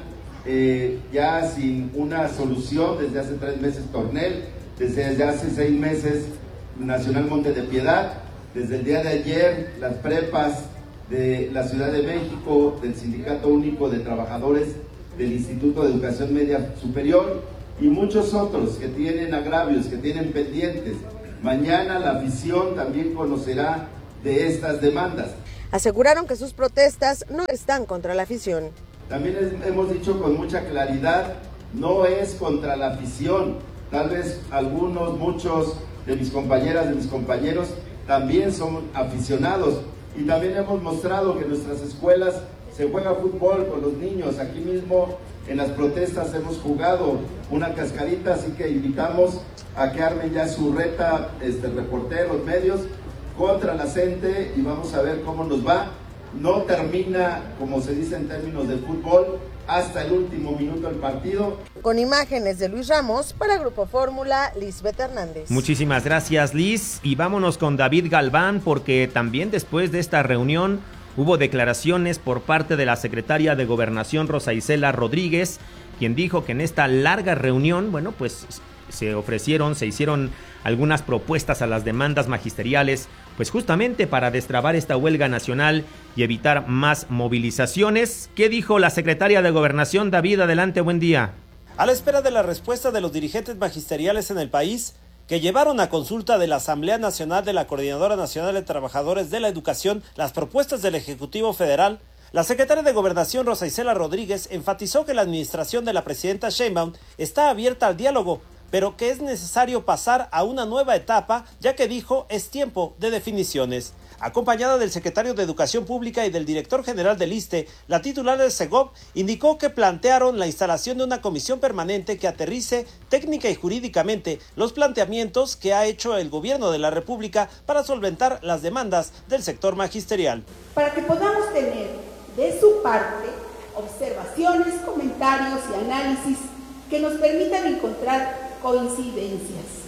[SPEAKER 17] eh, ya sin una solución desde hace tres meses Tornel, desde hace seis meses Nacional Monte de Piedad, desde el día de ayer las prepas de la Ciudad de México, del Sindicato Único de Trabajadores del Instituto de Educación Media Superior y muchos otros que tienen agravios, que tienen pendientes. Mañana la afición también conocerá de estas demandas.
[SPEAKER 16] Aseguraron que sus protestas no están contra la afición.
[SPEAKER 17] También es, hemos dicho con mucha claridad, no es contra la afición. Tal vez algunos, muchos de mis compañeras, de mis compañeros, también son aficionados. Y también hemos mostrado que en nuestras escuelas se juega fútbol con los niños. Aquí mismo en las protestas hemos jugado una cascarita, así que invitamos a que armen ya su reta, este, reporteros, medios, contra la gente y vamos a ver cómo nos va. No termina, como se dice en términos de fútbol, hasta el último minuto del partido.
[SPEAKER 16] Con imágenes de Luis Ramos, para Grupo Fórmula, Lisbeth Hernández.
[SPEAKER 14] Muchísimas gracias, Liz. Y vámonos con David Galván, porque también después de esta reunión hubo declaraciones por parte de la secretaria de Gobernación, Rosa Isela Rodríguez, quien dijo que en esta larga reunión, bueno, pues se ofrecieron, se hicieron algunas propuestas a las demandas magisteriales, pues justamente para destrabar esta huelga nacional y evitar más movilizaciones. ¿Qué dijo la secretaria de Gobernación? David, adelante, buen día.
[SPEAKER 18] A la espera de la respuesta de los dirigentes magisteriales en el país, que llevaron a consulta de la Asamblea Nacional de la Coordinadora Nacional de Trabajadores de la Educación las propuestas del Ejecutivo Federal, la secretaria de Gobernación, Rosa Isela Rodríguez, enfatizó que la administración de la presidenta Sheinbaum está abierta al diálogo, pero que es necesario pasar a una nueva etapa, ya que dijo es tiempo de definiciones. Acompañada del secretario de Educación Pública y del director general del ISSSTE, la titular del SEGOV indicó que plantearon la instalación de una comisión permanente que aterrice técnica y jurídicamente los planteamientos que ha hecho el gobierno de la República para solventar las demandas del sector magisterial.
[SPEAKER 19] Para que podamos tener de su parte observaciones, comentarios y análisis que nos permitan encontrar coincidencias.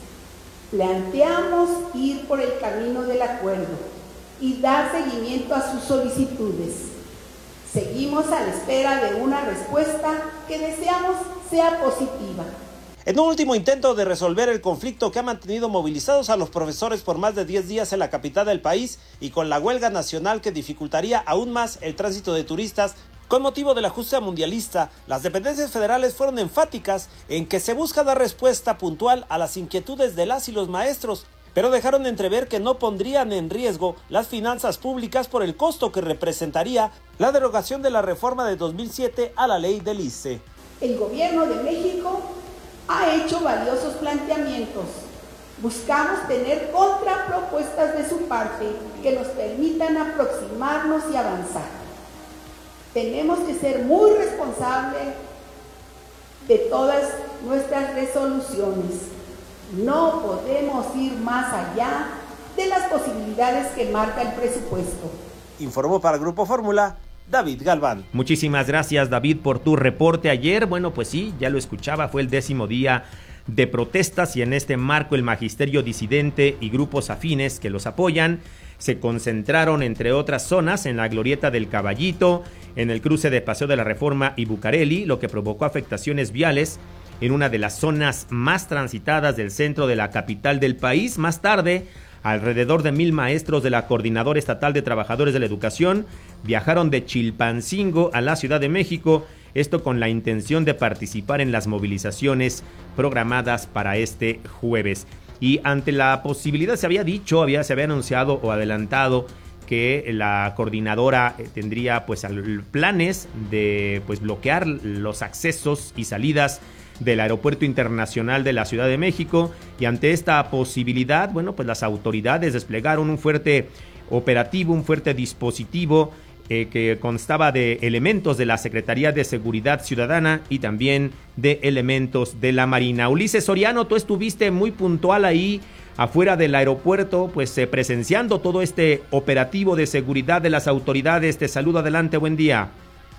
[SPEAKER 19] Planteamos ir por el camino del acuerdo y dar seguimiento a sus solicitudes. Seguimos a la espera de una respuesta que deseamos sea positiva.
[SPEAKER 18] En un último intento de resolver el conflicto que ha mantenido movilizados a los profesores por más de diez días en la capital del país y con la huelga nacional que dificultaría aún más el tránsito de turistas, con motivo de la justa mundialista, las dependencias federales fueron enfáticas en que se busca dar respuesta puntual a las inquietudes de las y los maestros, pero dejaron entrever que no pondrían en riesgo las finanzas públicas por el costo que representaría la derogación de la reforma de dos mil siete a la ley del ISSSTE.
[SPEAKER 19] El gobierno de México ha hecho valiosos planteamientos. Buscamos tener contrapropuestas de su parte que nos permitan aproximarnos y avanzar. Tenemos que ser muy responsables de todas nuestras resoluciones. No podemos ir más allá de las posibilidades que marca el presupuesto.
[SPEAKER 18] Informó para el Grupo Fórmula, David Galván.
[SPEAKER 14] Muchísimas gracias, David, por tu reporte ayer. Bueno, pues sí, ya lo escuchaba, fue el décimo día de protestas y en este marco el magisterio disidente y grupos afines que los apoyan se concentraron, entre otras zonas, en la glorieta del Caballito, en el cruce de Paseo de la Reforma y Bucareli, lo que provocó afectaciones viales en una de las zonas más transitadas del centro de la capital del país. Más tarde, alrededor de mil maestros de la Coordinadora Estatal de Trabajadores de la Educación viajaron de Chilpancingo a la Ciudad de México, esto con la intención de participar en las movilizaciones programadas para este jueves. Y ante la posibilidad, se había dicho, había, se había anunciado o adelantado que la coordinadora tendría pues planes de pues bloquear los accesos y salidas del Aeropuerto Internacional de la Ciudad de México, y ante esta posibilidad, bueno, pues las autoridades desplegaron un fuerte operativo, un fuerte dispositivo eh, que constaba de elementos de la Secretaría de Seguridad Ciudadana y también de elementos de la Marina. Ulises Soriano, tú estuviste muy puntual ahí afuera del aeropuerto, pues eh, presenciando todo este operativo de seguridad de las autoridades. Te saludo, adelante, buen día.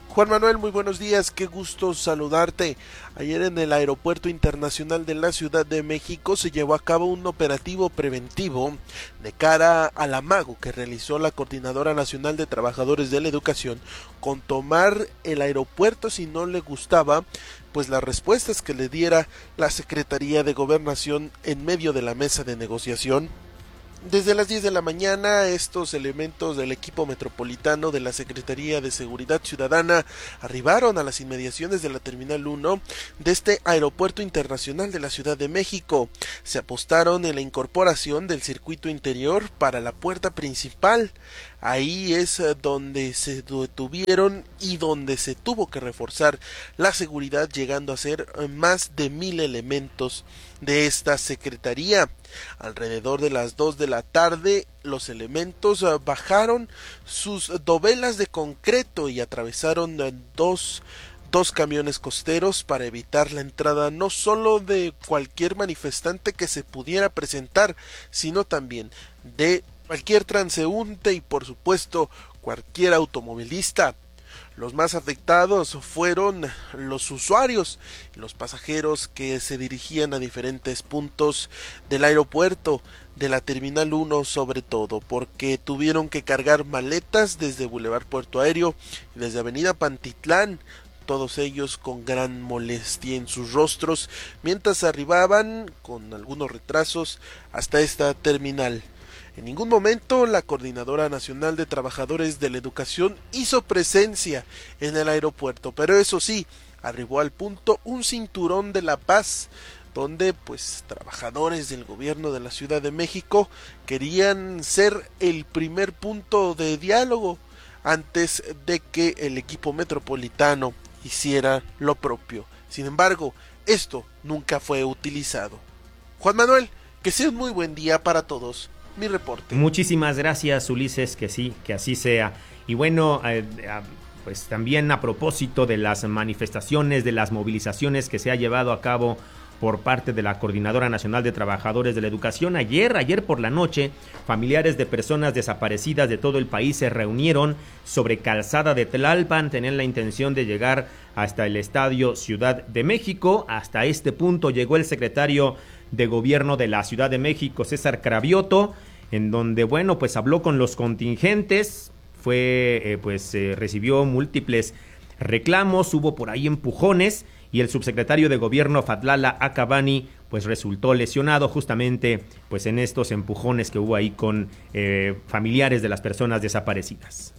[SPEAKER 20] Juan Manuel, muy buenos días, qué gusto saludarte. Ayer en el Aeropuerto Internacional de la Ciudad de México se llevó a cabo un operativo preventivo de cara al amago que realizó la Coordinadora Nacional de Trabajadores de la Educación con tomar el aeropuerto si no le gustaba pues las respuestas que le diera la Secretaría de Gobernación en medio de la mesa de negociación. Desde las diez de la mañana, estos elementos del equipo metropolitano de la Secretaría de Seguridad Ciudadana arribaron a las inmediaciones de la Terminal uno de este Aeropuerto Internacional de la Ciudad de México. Se apostaron en la incorporación del circuito interior para la puerta principal. Ahí es donde se detuvieron y donde se tuvo que reforzar la seguridad, llegando a ser más de mil elementos de esta secretaría. Alrededor de las dos de la tarde, los elementos bajaron sus dovelas de concreto y atravesaron dos dos camiones costeros para evitar la entrada no solo de cualquier manifestante que se pudiera presentar, sino también de cualquier transeúnte y por supuesto cualquier automovilista. Los más afectados fueron los usuarios, los pasajeros que se dirigían a diferentes puntos del aeropuerto, de la Terminal uno sobre todo, porque tuvieron que cargar maletas desde Boulevard Puerto Aéreo y desde Avenida Pantitlán, todos ellos con gran molestia en sus rostros, mientras arribaban con algunos retrasos hasta esta terminal. En ningún momento la Coordinadora Nacional de Trabajadores de la Educación hizo presencia en el aeropuerto, pero eso sí, arribó al punto un cinturón de la paz, donde pues trabajadores del gobierno de la Ciudad de México querían ser el primer punto de diálogo antes de que el equipo metropolitano hiciera lo propio. Sin embargo, esto nunca fue utilizado. Juan Manuel, que sea un muy buen día para todos. Mi reporte.
[SPEAKER 14] Muchísimas gracias, Ulises, que sí, que así sea. Y bueno, eh, eh, pues también a propósito de las manifestaciones, de las movilizaciones que se ha llevado a cabo por parte de la Coordinadora Nacional de Trabajadores de la Educación, ayer, ayer por la noche, familiares de personas desaparecidas de todo el país se reunieron sobre Calzada de Tlalpan, tenían la intención de llegar hasta el Estadio Ciudad de México. Hasta este punto llegó el secretario de Gobierno de la Ciudad de México, César Cravioto, en donde, bueno, pues habló con los contingentes, fue, eh, pues eh, recibió múltiples reclamos, hubo por ahí empujones, y el subsecretario de Gobierno, Fadlala Acabani, pues resultó lesionado justamente pues en estos empujones que hubo ahí con eh, familiares de las personas desaparecidas.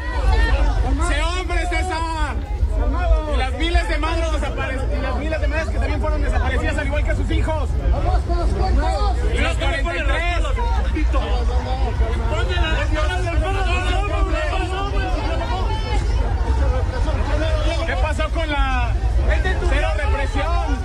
[SPEAKER 21] ¡Se hombre, César! Y las miles de madres desaparecidas, y las miles de madres que también fueron desaparecidas, al igual que sus hijos. Y los cuarenta y tres. ¿Qué pasó con la cero represión?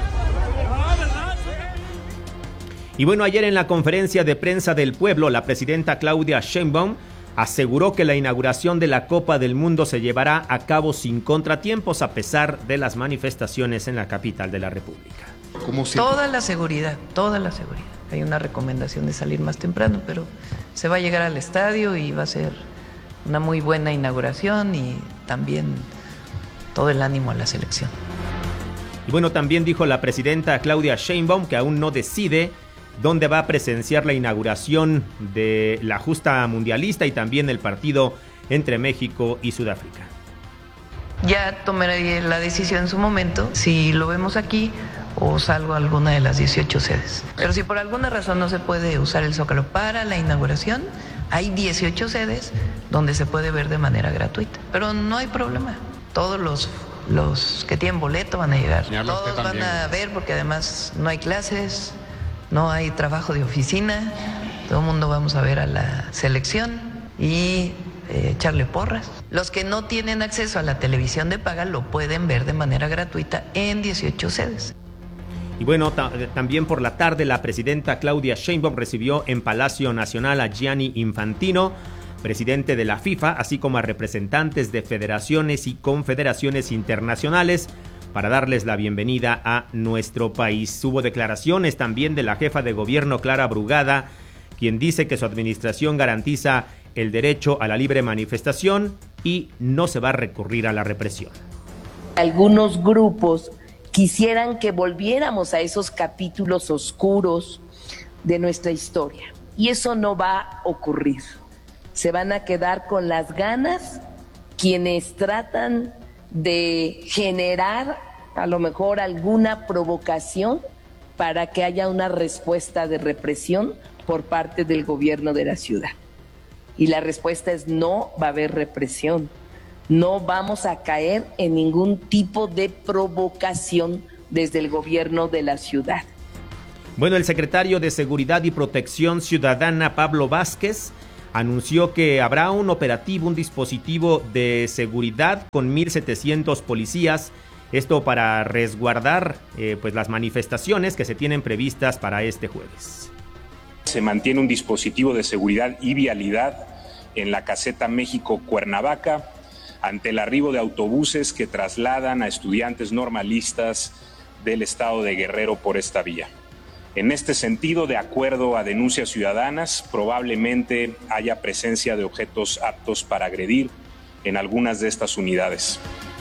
[SPEAKER 14] Y bueno, ayer en la conferencia de prensa del pueblo, la presidenta Claudia Sheinbaum aseguró que la inauguración de la Copa del Mundo se llevará a cabo sin contratiempos a pesar de las manifestaciones en la capital de la República.
[SPEAKER 22] ¿Cómo se... Toda la seguridad, toda la seguridad. Hay una recomendación de salir más temprano, pero se va a llegar al estadio y va a ser una muy buena inauguración y también todo el ánimo a la selección.
[SPEAKER 14] Y bueno, también dijo la presidenta Claudia Sheinbaum que aún no decide dónde va a presenciar la inauguración de la justa mundialista y también el partido entre México y Sudáfrica.
[SPEAKER 22] Ya tomaré la decisión en su momento, si lo vemos aquí o salgo a alguna de las dieciocho sedes. Pero si por alguna razón no se puede usar el Zócalo para la inauguración, hay dieciocho sedes donde se puede ver de manera gratuita. Pero no hay problema, todos los, los que tienen boleto van a llegar, todos van a ver porque además no hay clases, no hay trabajo de oficina, todo el mundo vamos a ver a la selección y eh, echarle porras. Los que no tienen acceso a la televisión de paga lo pueden ver de manera gratuita en dieciocho sedes.
[SPEAKER 14] Y bueno, ta- también por la tarde la presidenta Claudia Sheinbaum recibió en Palacio Nacional a Gianni Infantino, presidente de la FIFA, así como a representantes de federaciones y confederaciones internacionales, para darles la bienvenida a nuestro país. Hubo declaraciones también de la jefa de gobierno, Clara Brugada, quien dice que su administración garantiza el derecho a la libre manifestación y no se va a recurrir a la represión.
[SPEAKER 7] Algunos grupos quisieran que volviéramos a esos capítulos oscuros de nuestra historia, y eso no va a ocurrir. Se van a quedar con las ganas quienes tratan de generar a lo mejor alguna provocación para que haya una respuesta de represión por parte del gobierno de la ciudad. Y la respuesta es no va a haber represión. No vamos a caer en ningún tipo de provocación desde el gobierno de la ciudad.
[SPEAKER 14] Bueno, el secretario de Seguridad y Protección Ciudadana, Pablo Vázquez, anunció que habrá un operativo, un dispositivo de seguridad con mil setecientos policías, esto para resguardar eh, pues las manifestaciones que se tienen previstas para este jueves.
[SPEAKER 8] Se mantiene un dispositivo de seguridad y vialidad en la caseta México-Cuernavaca ante el arribo de autobuses que trasladan a estudiantes normalistas del estado de Guerrero por esta vía. En este sentido, de acuerdo a denuncias ciudadanas, probablemente haya presencia de objetos aptos para agredir en algunas de estas unidades.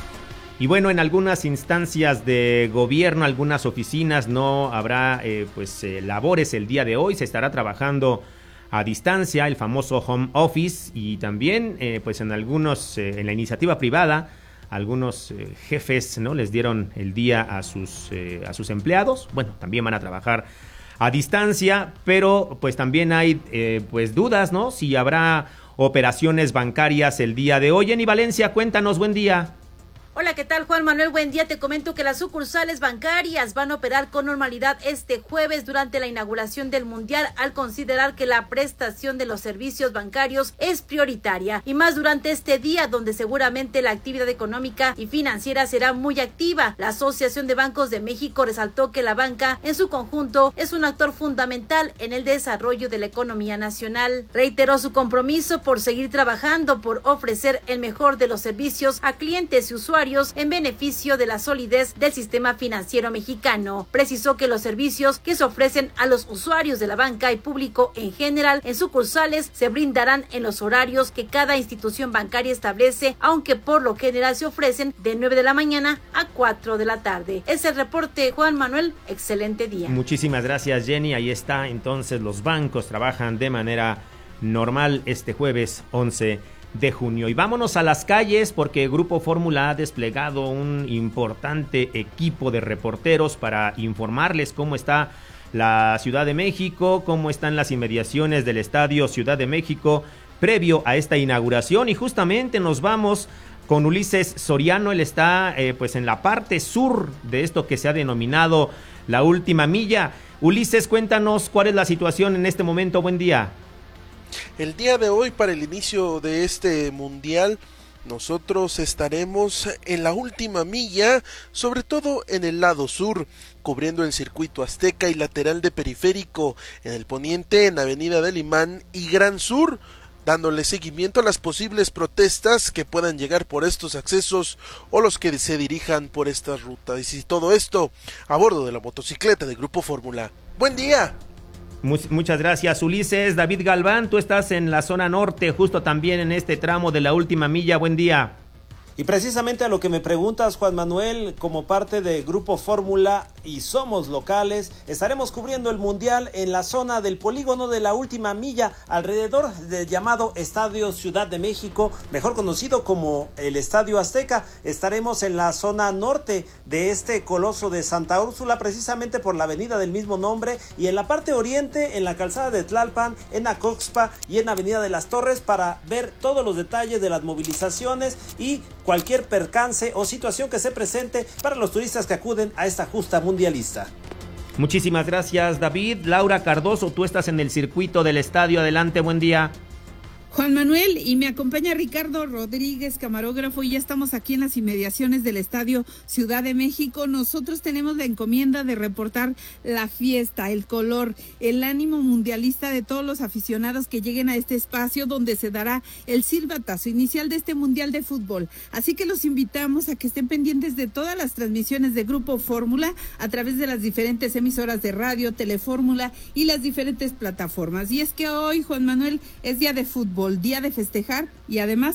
[SPEAKER 14] Y bueno, en algunas instancias de gobierno, algunas oficinas, no habrá eh, pues eh, labores el día de hoy. Se estará trabajando a distancia, el famoso home office, y también eh, pues en algunos, eh, en la iniciativa privada, algunos eh, jefes, ¿no?, les dieron el día a sus, eh, a sus empleados. Bueno, también van a trabajar a distancia, pero pues también hay eh, pues dudas, ¿no?, si habrá operaciones bancarias el día de hoy. Jenny Valencia, cuéntanos, buen día.
[SPEAKER 23] Hola, ¿qué tal, Juan Manuel? Buen día. Te comento que las sucursales bancarias van a operar con normalidad este jueves durante la inauguración del Mundial, al considerar que la prestación de los servicios bancarios es prioritaria, y más durante este día donde seguramente la actividad económica y financiera será muy activa. La Asociación de Bancos de México resaltó que la banca en su conjunto es un actor fundamental en el desarrollo de la economía nacional. Reiteró su compromiso por seguir trabajando por ofrecer el mejor de los servicios a clientes y usuarios en beneficio de la solidez del sistema financiero mexicano. Precisó que los servicios que se ofrecen a los usuarios de la banca y público en general en sucursales se brindarán en los horarios que cada institución bancaria establece, aunque por lo general se ofrecen de nueve de la mañana a cuatro de la tarde. Es el reporte, Juan Manuel. Excelente día.
[SPEAKER 14] Muchísimas gracias, Jenny. Ahí está, entonces los bancos trabajan de manera normal este jueves once de junio. Y vámonos a las calles, porque Grupo Fórmula ha desplegado un importante equipo de reporteros para informarles cómo está la Ciudad de México, cómo están las inmediaciones del Estadio Ciudad de México previo a esta inauguración. Y justamente nos vamos con Ulises Soriano. Él está eh, pues en la parte sur de esto que se ha denominado la última milla. Ulises, cuéntanos cuál es la situación en este momento. Buen día.
[SPEAKER 20] El día de hoy, para el inicio de este mundial, nosotros estaremos en la última milla, sobre todo en el lado sur, cubriendo el circuito Azteca y lateral de Periférico, en el poniente, en Avenida del Imán y Gran Sur, dándole seguimiento a las posibles protestas que puedan llegar por estos accesos o los que se dirijan por estas rutas. Y todo esto a bordo de la motocicleta de Grupo Fórmula. ¡Buen día!
[SPEAKER 14] Muchas gracias, Ulises. David Galván, tú estás en la zona norte, justo también en este tramo de la última milla. Buen día.
[SPEAKER 18] Y precisamente a lo que me preguntas, Juan Manuel, como parte de Grupo Fórmula y somos locales, estaremos cubriendo el Mundial en la zona del polígono de la última milla, alrededor del llamado Estadio Ciudad de México, mejor conocido como el Estadio Azteca. Estaremos en la zona norte de este coloso de Santa Úrsula, precisamente por la avenida del mismo nombre, y en la parte oriente, en la calzada de Tlalpan, en Acoxpa y en Avenida de las Torres, para ver todos los detalles de las movilizaciones y cualquier percance o situación que se presente para los turistas que acuden a esta justa mundialista.
[SPEAKER 14] Muchísimas gracias, David. Laura Cardoso, tú estás en el circuito del estadio. Adelante, buen día.
[SPEAKER 24] Juan Manuel, y me acompaña Ricardo Rodríguez, camarógrafo, y ya estamos aquí en las inmediaciones del Estadio Ciudad de México. Nosotros tenemos la encomienda de reportar la fiesta, el color, el ánimo mundialista de todos los aficionados que lleguen a este espacio donde se dará el silbatazo inicial de este Mundial de Fútbol. Así que los invitamos a que estén pendientes de todas las transmisiones de Grupo Fórmula a través de las diferentes emisoras de radio, Telefórmula y las diferentes plataformas. Y es que hoy, Juan Manuel, es día de fútbol, día de festejar y además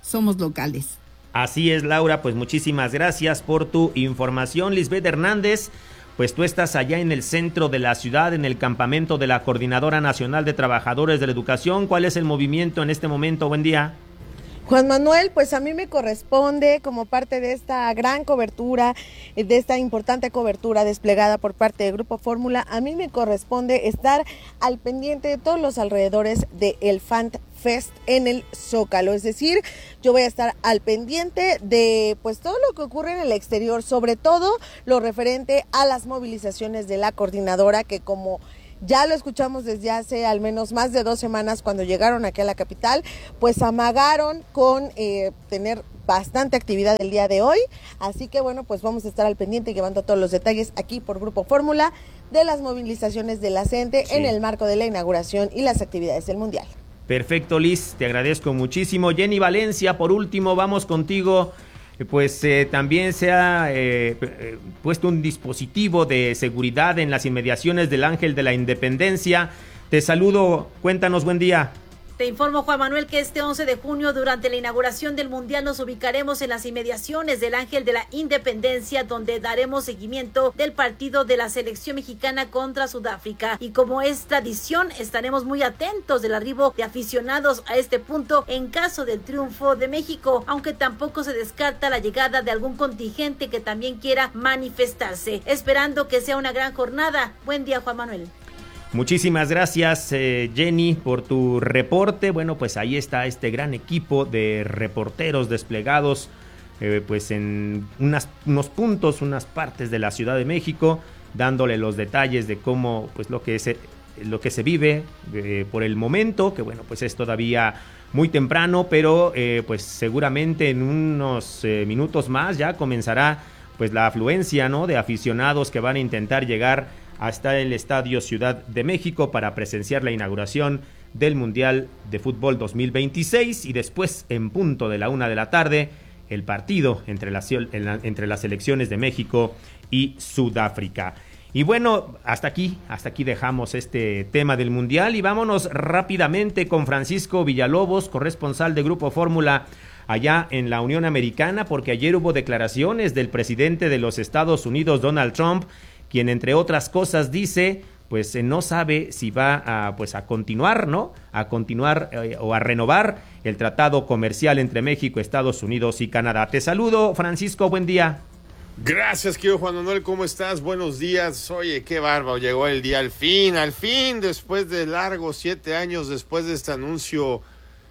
[SPEAKER 24] somos locales.
[SPEAKER 14] Así es, Laura, pues muchísimas gracias por tu información. Lisbeth Hernández, pues tú estás allá en el centro de la ciudad, en el campamento de la Coordinadora Nacional de Trabajadores de la Educación. ¿Cuál es el movimiento en este momento? Buen día.
[SPEAKER 16] Juan Manuel, pues a mí me corresponde, como parte de esta gran cobertura, de esta importante cobertura desplegada por parte del Grupo Fórmula, a mí me corresponde estar al pendiente de todos los alrededores del Fan Fest en el Zócalo, es decir, yo voy a estar al pendiente de pues todo lo que ocurre en el exterior, sobre todo lo referente a las movilizaciones de la coordinadora, que como ya lo escuchamos desde hace al menos más de dos semanas cuando llegaron aquí a la capital, pues amagaron con eh, tener bastante actividad el día de hoy, así que bueno, pues vamos a estar al pendiente llevando todos los detalles aquí por Grupo Fórmula de las movilizaciones de la C E N T E sí. en el marco de la inauguración y las actividades del Mundial.
[SPEAKER 14] Perfecto, Liz, te agradezco muchísimo. Jenny Valencia, por último, vamos contigo. Pues eh, también se ha eh, eh, puesto un dispositivo de seguridad en las inmediaciones del Ángel de la Independencia. Te saludo, cuéntanos, buen día.
[SPEAKER 23] Te informo, Juan Manuel, que este once de junio, durante la inauguración del Mundial, nos ubicaremos en las inmediaciones del Ángel de la Independencia, donde daremos seguimiento del partido de la selección mexicana contra Sudáfrica. Y como es tradición, estaremos muy atentos del arribo de aficionados a este punto en caso del triunfo de México, aunque tampoco se descarta la llegada de algún contingente que también quiera manifestarse, esperando que sea una gran jornada. Buen día, Juan Manuel.
[SPEAKER 14] Muchísimas gracias, eh, Jenny, por tu reporte. Bueno, pues ahí está este gran equipo de reporteros desplegados eh, pues en unas, unos puntos, unas partes de la Ciudad de México, dándole los detalles de cómo, pues lo que se, lo que se vive eh, por el momento, que bueno, pues es todavía muy temprano, pero eh, pues seguramente en unos eh, minutos más ya comenzará pues la afluencia, ¿no?, de aficionados que van a intentar llegar hasta el Estadio Ciudad de México para presenciar la inauguración del Mundial de Fútbol dos mil veintiséis, y después, en punto de la una de la tarde, el partido entre las, entre las selecciones de México y Sudáfrica. Y bueno, hasta aquí, hasta aquí dejamos este tema del Mundial y vámonos rápidamente con Francisco Villalobos, corresponsal de Grupo Fórmula allá en la Unión Americana, porque ayer hubo declaraciones del presidente de los Estados Unidos, Donald Trump, quien entre otras cosas dice, pues eh, no sabe si va a, pues, a continuar, ¿no? A continuar eh, o a renovar el tratado comercial entre México, Estados Unidos y Canadá. Te saludo, Francisco, buen día.
[SPEAKER 1] Gracias, querido Juan Manuel, ¿cómo estás? Buenos días. Oye, qué bárbaro, llegó el día al fin, al fin, después de largos siete años, después de este anuncio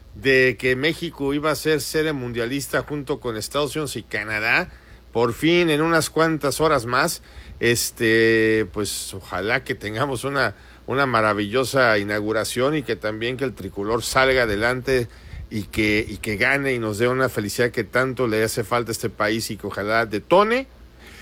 [SPEAKER 1] de que México iba a ser sede mundialista junto con Estados Unidos y Canadá, por fin, en unas cuantas horas más, este, pues ojalá que tengamos una, una maravillosa inauguración y que también que el tricolor salga adelante y que, y que gane y nos dé una felicidad que tanto le hace falta a este país y que ojalá detone.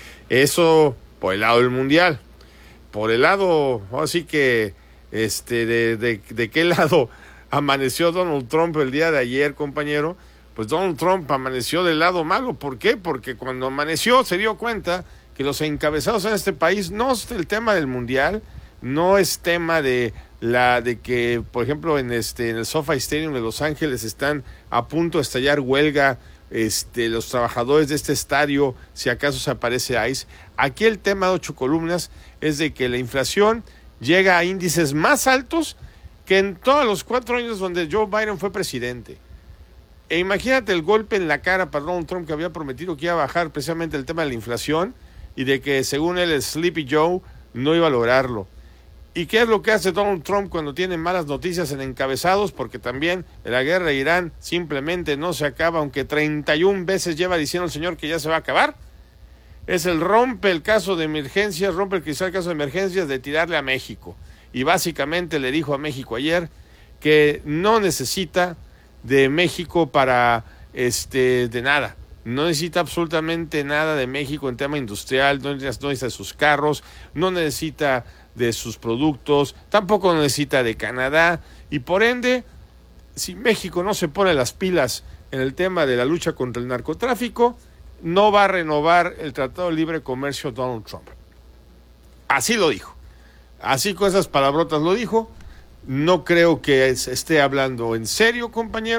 [SPEAKER 1] Eso por el lado del mundial. Por el lado, así que, este, de, de, de qué lado amaneció Donald Trump el día de ayer, compañero. Pues Donald Trump amaneció del lado malo. ¿Por qué? Porque cuando amaneció se dio cuenta que los encabezados en este país no es el tema del mundial, no es tema de la de que, por ejemplo, en este en el SoFi Stadium de Los Ángeles están a punto de estallar huelga este los trabajadores de este estadio, si acaso se aparece ICE. Aquí el tema de ocho columnas es de que la inflación llega a índices más altos que en todos los cuatro años donde Joe Biden fue presidente. E imagínate el golpe en la cara para Donald Trump, que había prometido que iba a bajar precisamente el tema de la inflación y de que según él el Sleepy Joe no iba a lograrlo. ¿Y qué es lo que hace Donald Trump cuando tiene malas noticias en encabezados? Porque también la guerra de Irán simplemente no se acaba, aunque treinta y una veces lleva diciendo el señor que ya se va a acabar. Es el rompe el caso de emergencias, rompe el cristal caso de emergencias de tirarle a México. Y básicamente le dijo a México ayer que no necesita de México para, este, de nada. No necesita absolutamente nada de México en tema industrial, no necesita, no necesita de sus carros, no necesita de sus productos, tampoco necesita de Canadá, y por ende, si México no se pone las pilas en el tema de la lucha contra el narcotráfico, no va a renovar el Tratado de Libre Comercio Donald Trump. Así lo dijo, así con esas palabrotas lo dijo. No creo que esté hablando en serio, compañero,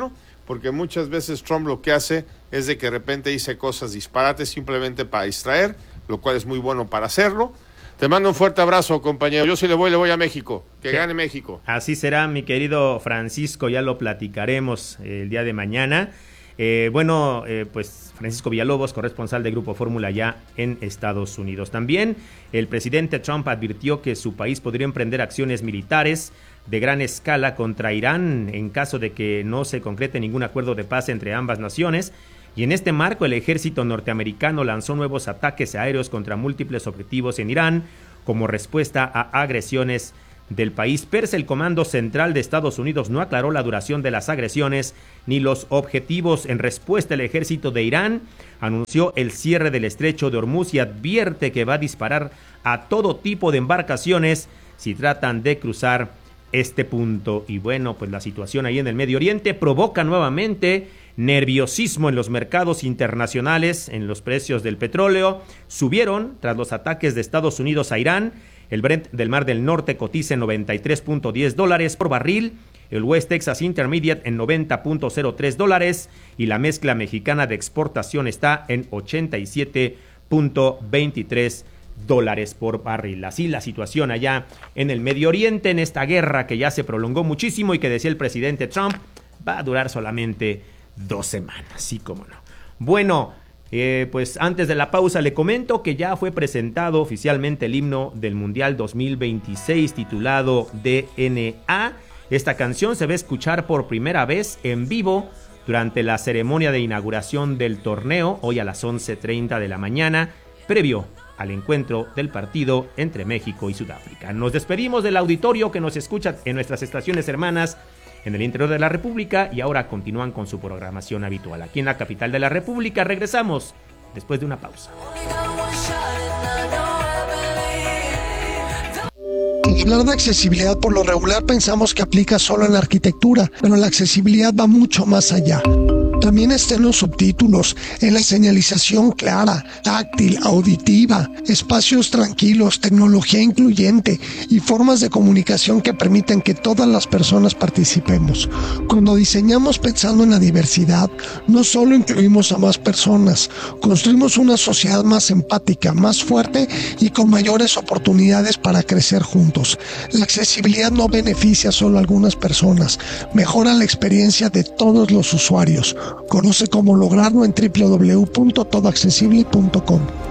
[SPEAKER 1] porque muchas veces Trump lo que hace es de que de repente dice cosas disparates simplemente para distraer, lo cual es muy bueno para hacerlo. Te mando un fuerte abrazo, compañero. Yo sí le voy, le voy a México. Que sí. Gane México.
[SPEAKER 14] Así será, mi querido Francisco, ya lo platicaremos el día de mañana. Eh, bueno, eh, pues Francisco Villalobos, corresponsal de Grupo Fórmula ya en Estados Unidos. También el presidente Trump advirtió que su país podría emprender acciones militares de gran escala contra Irán en caso de que no se concrete ningún acuerdo de paz entre ambas naciones. Y en este marco, el ejército norteamericano lanzó nuevos ataques aéreos contra múltiples objetivos en Irán como respuesta a agresiones del país persa. El Comando Central de Estados Unidos no aclaró la duración de las agresiones ni los objetivos. En respuesta, el ejército de Irán anunció el cierre del estrecho de Hormuz y advierte que va a disparar a todo tipo de embarcaciones si tratan de cruzar este punto. Y bueno, pues la situación ahí en el Medio Oriente provoca nuevamente nerviosismo en los mercados internacionales. En los precios del petróleo subieron tras los ataques de Estados Unidos a Irán. El Brent del Mar del Norte cotiza en noventa y tres punto diez dólares por barril, el West Texas Intermediate en noventa punto cero tres dólares y la mezcla mexicana de exportación está en ochenta y siete punto veintitrés dólares por barril. Así la situación allá en el Medio Oriente, en esta guerra que ya se prolongó muchísimo y que decía el presidente Trump va a durar solamente dos semanas, sí, cómo no. Bueno, eh, pues antes de la pausa le comento que ya fue presentado oficialmente el himno del Mundial dos mil veintiséis titulado D N A. Esta canción se va a escuchar por primera vez en vivo durante la ceremonia de inauguración del torneo, hoy a las once treinta de la mañana, previo al encuentro del partido entre México y Sudáfrica. Nos despedimos del auditorio que nos escucha en nuestras estaciones hermanas en el interior de la República y ahora continúan con su programación habitual. Aquí en la capital de la República regresamos después de una pausa.
[SPEAKER 2] Hablar de accesibilidad por lo regular pensamos que aplica solo en la arquitectura, pero la accesibilidad va mucho más allá. También está en los subtítulos, en la señalización clara, táctil, auditiva, espacios tranquilos, tecnología incluyente y formas de comunicación que permiten que todas las personas participemos. Cuando diseñamos pensando en la diversidad, no solo incluimos a más personas, construimos una sociedad más empática, más fuerte y con mayores oportunidades para crecer juntos. La accesibilidad no beneficia solo a algunas personas, mejora la experiencia de todos los usuarios. Conoce cómo lograrlo en doble u doble u doble u punto todo accesible punto com.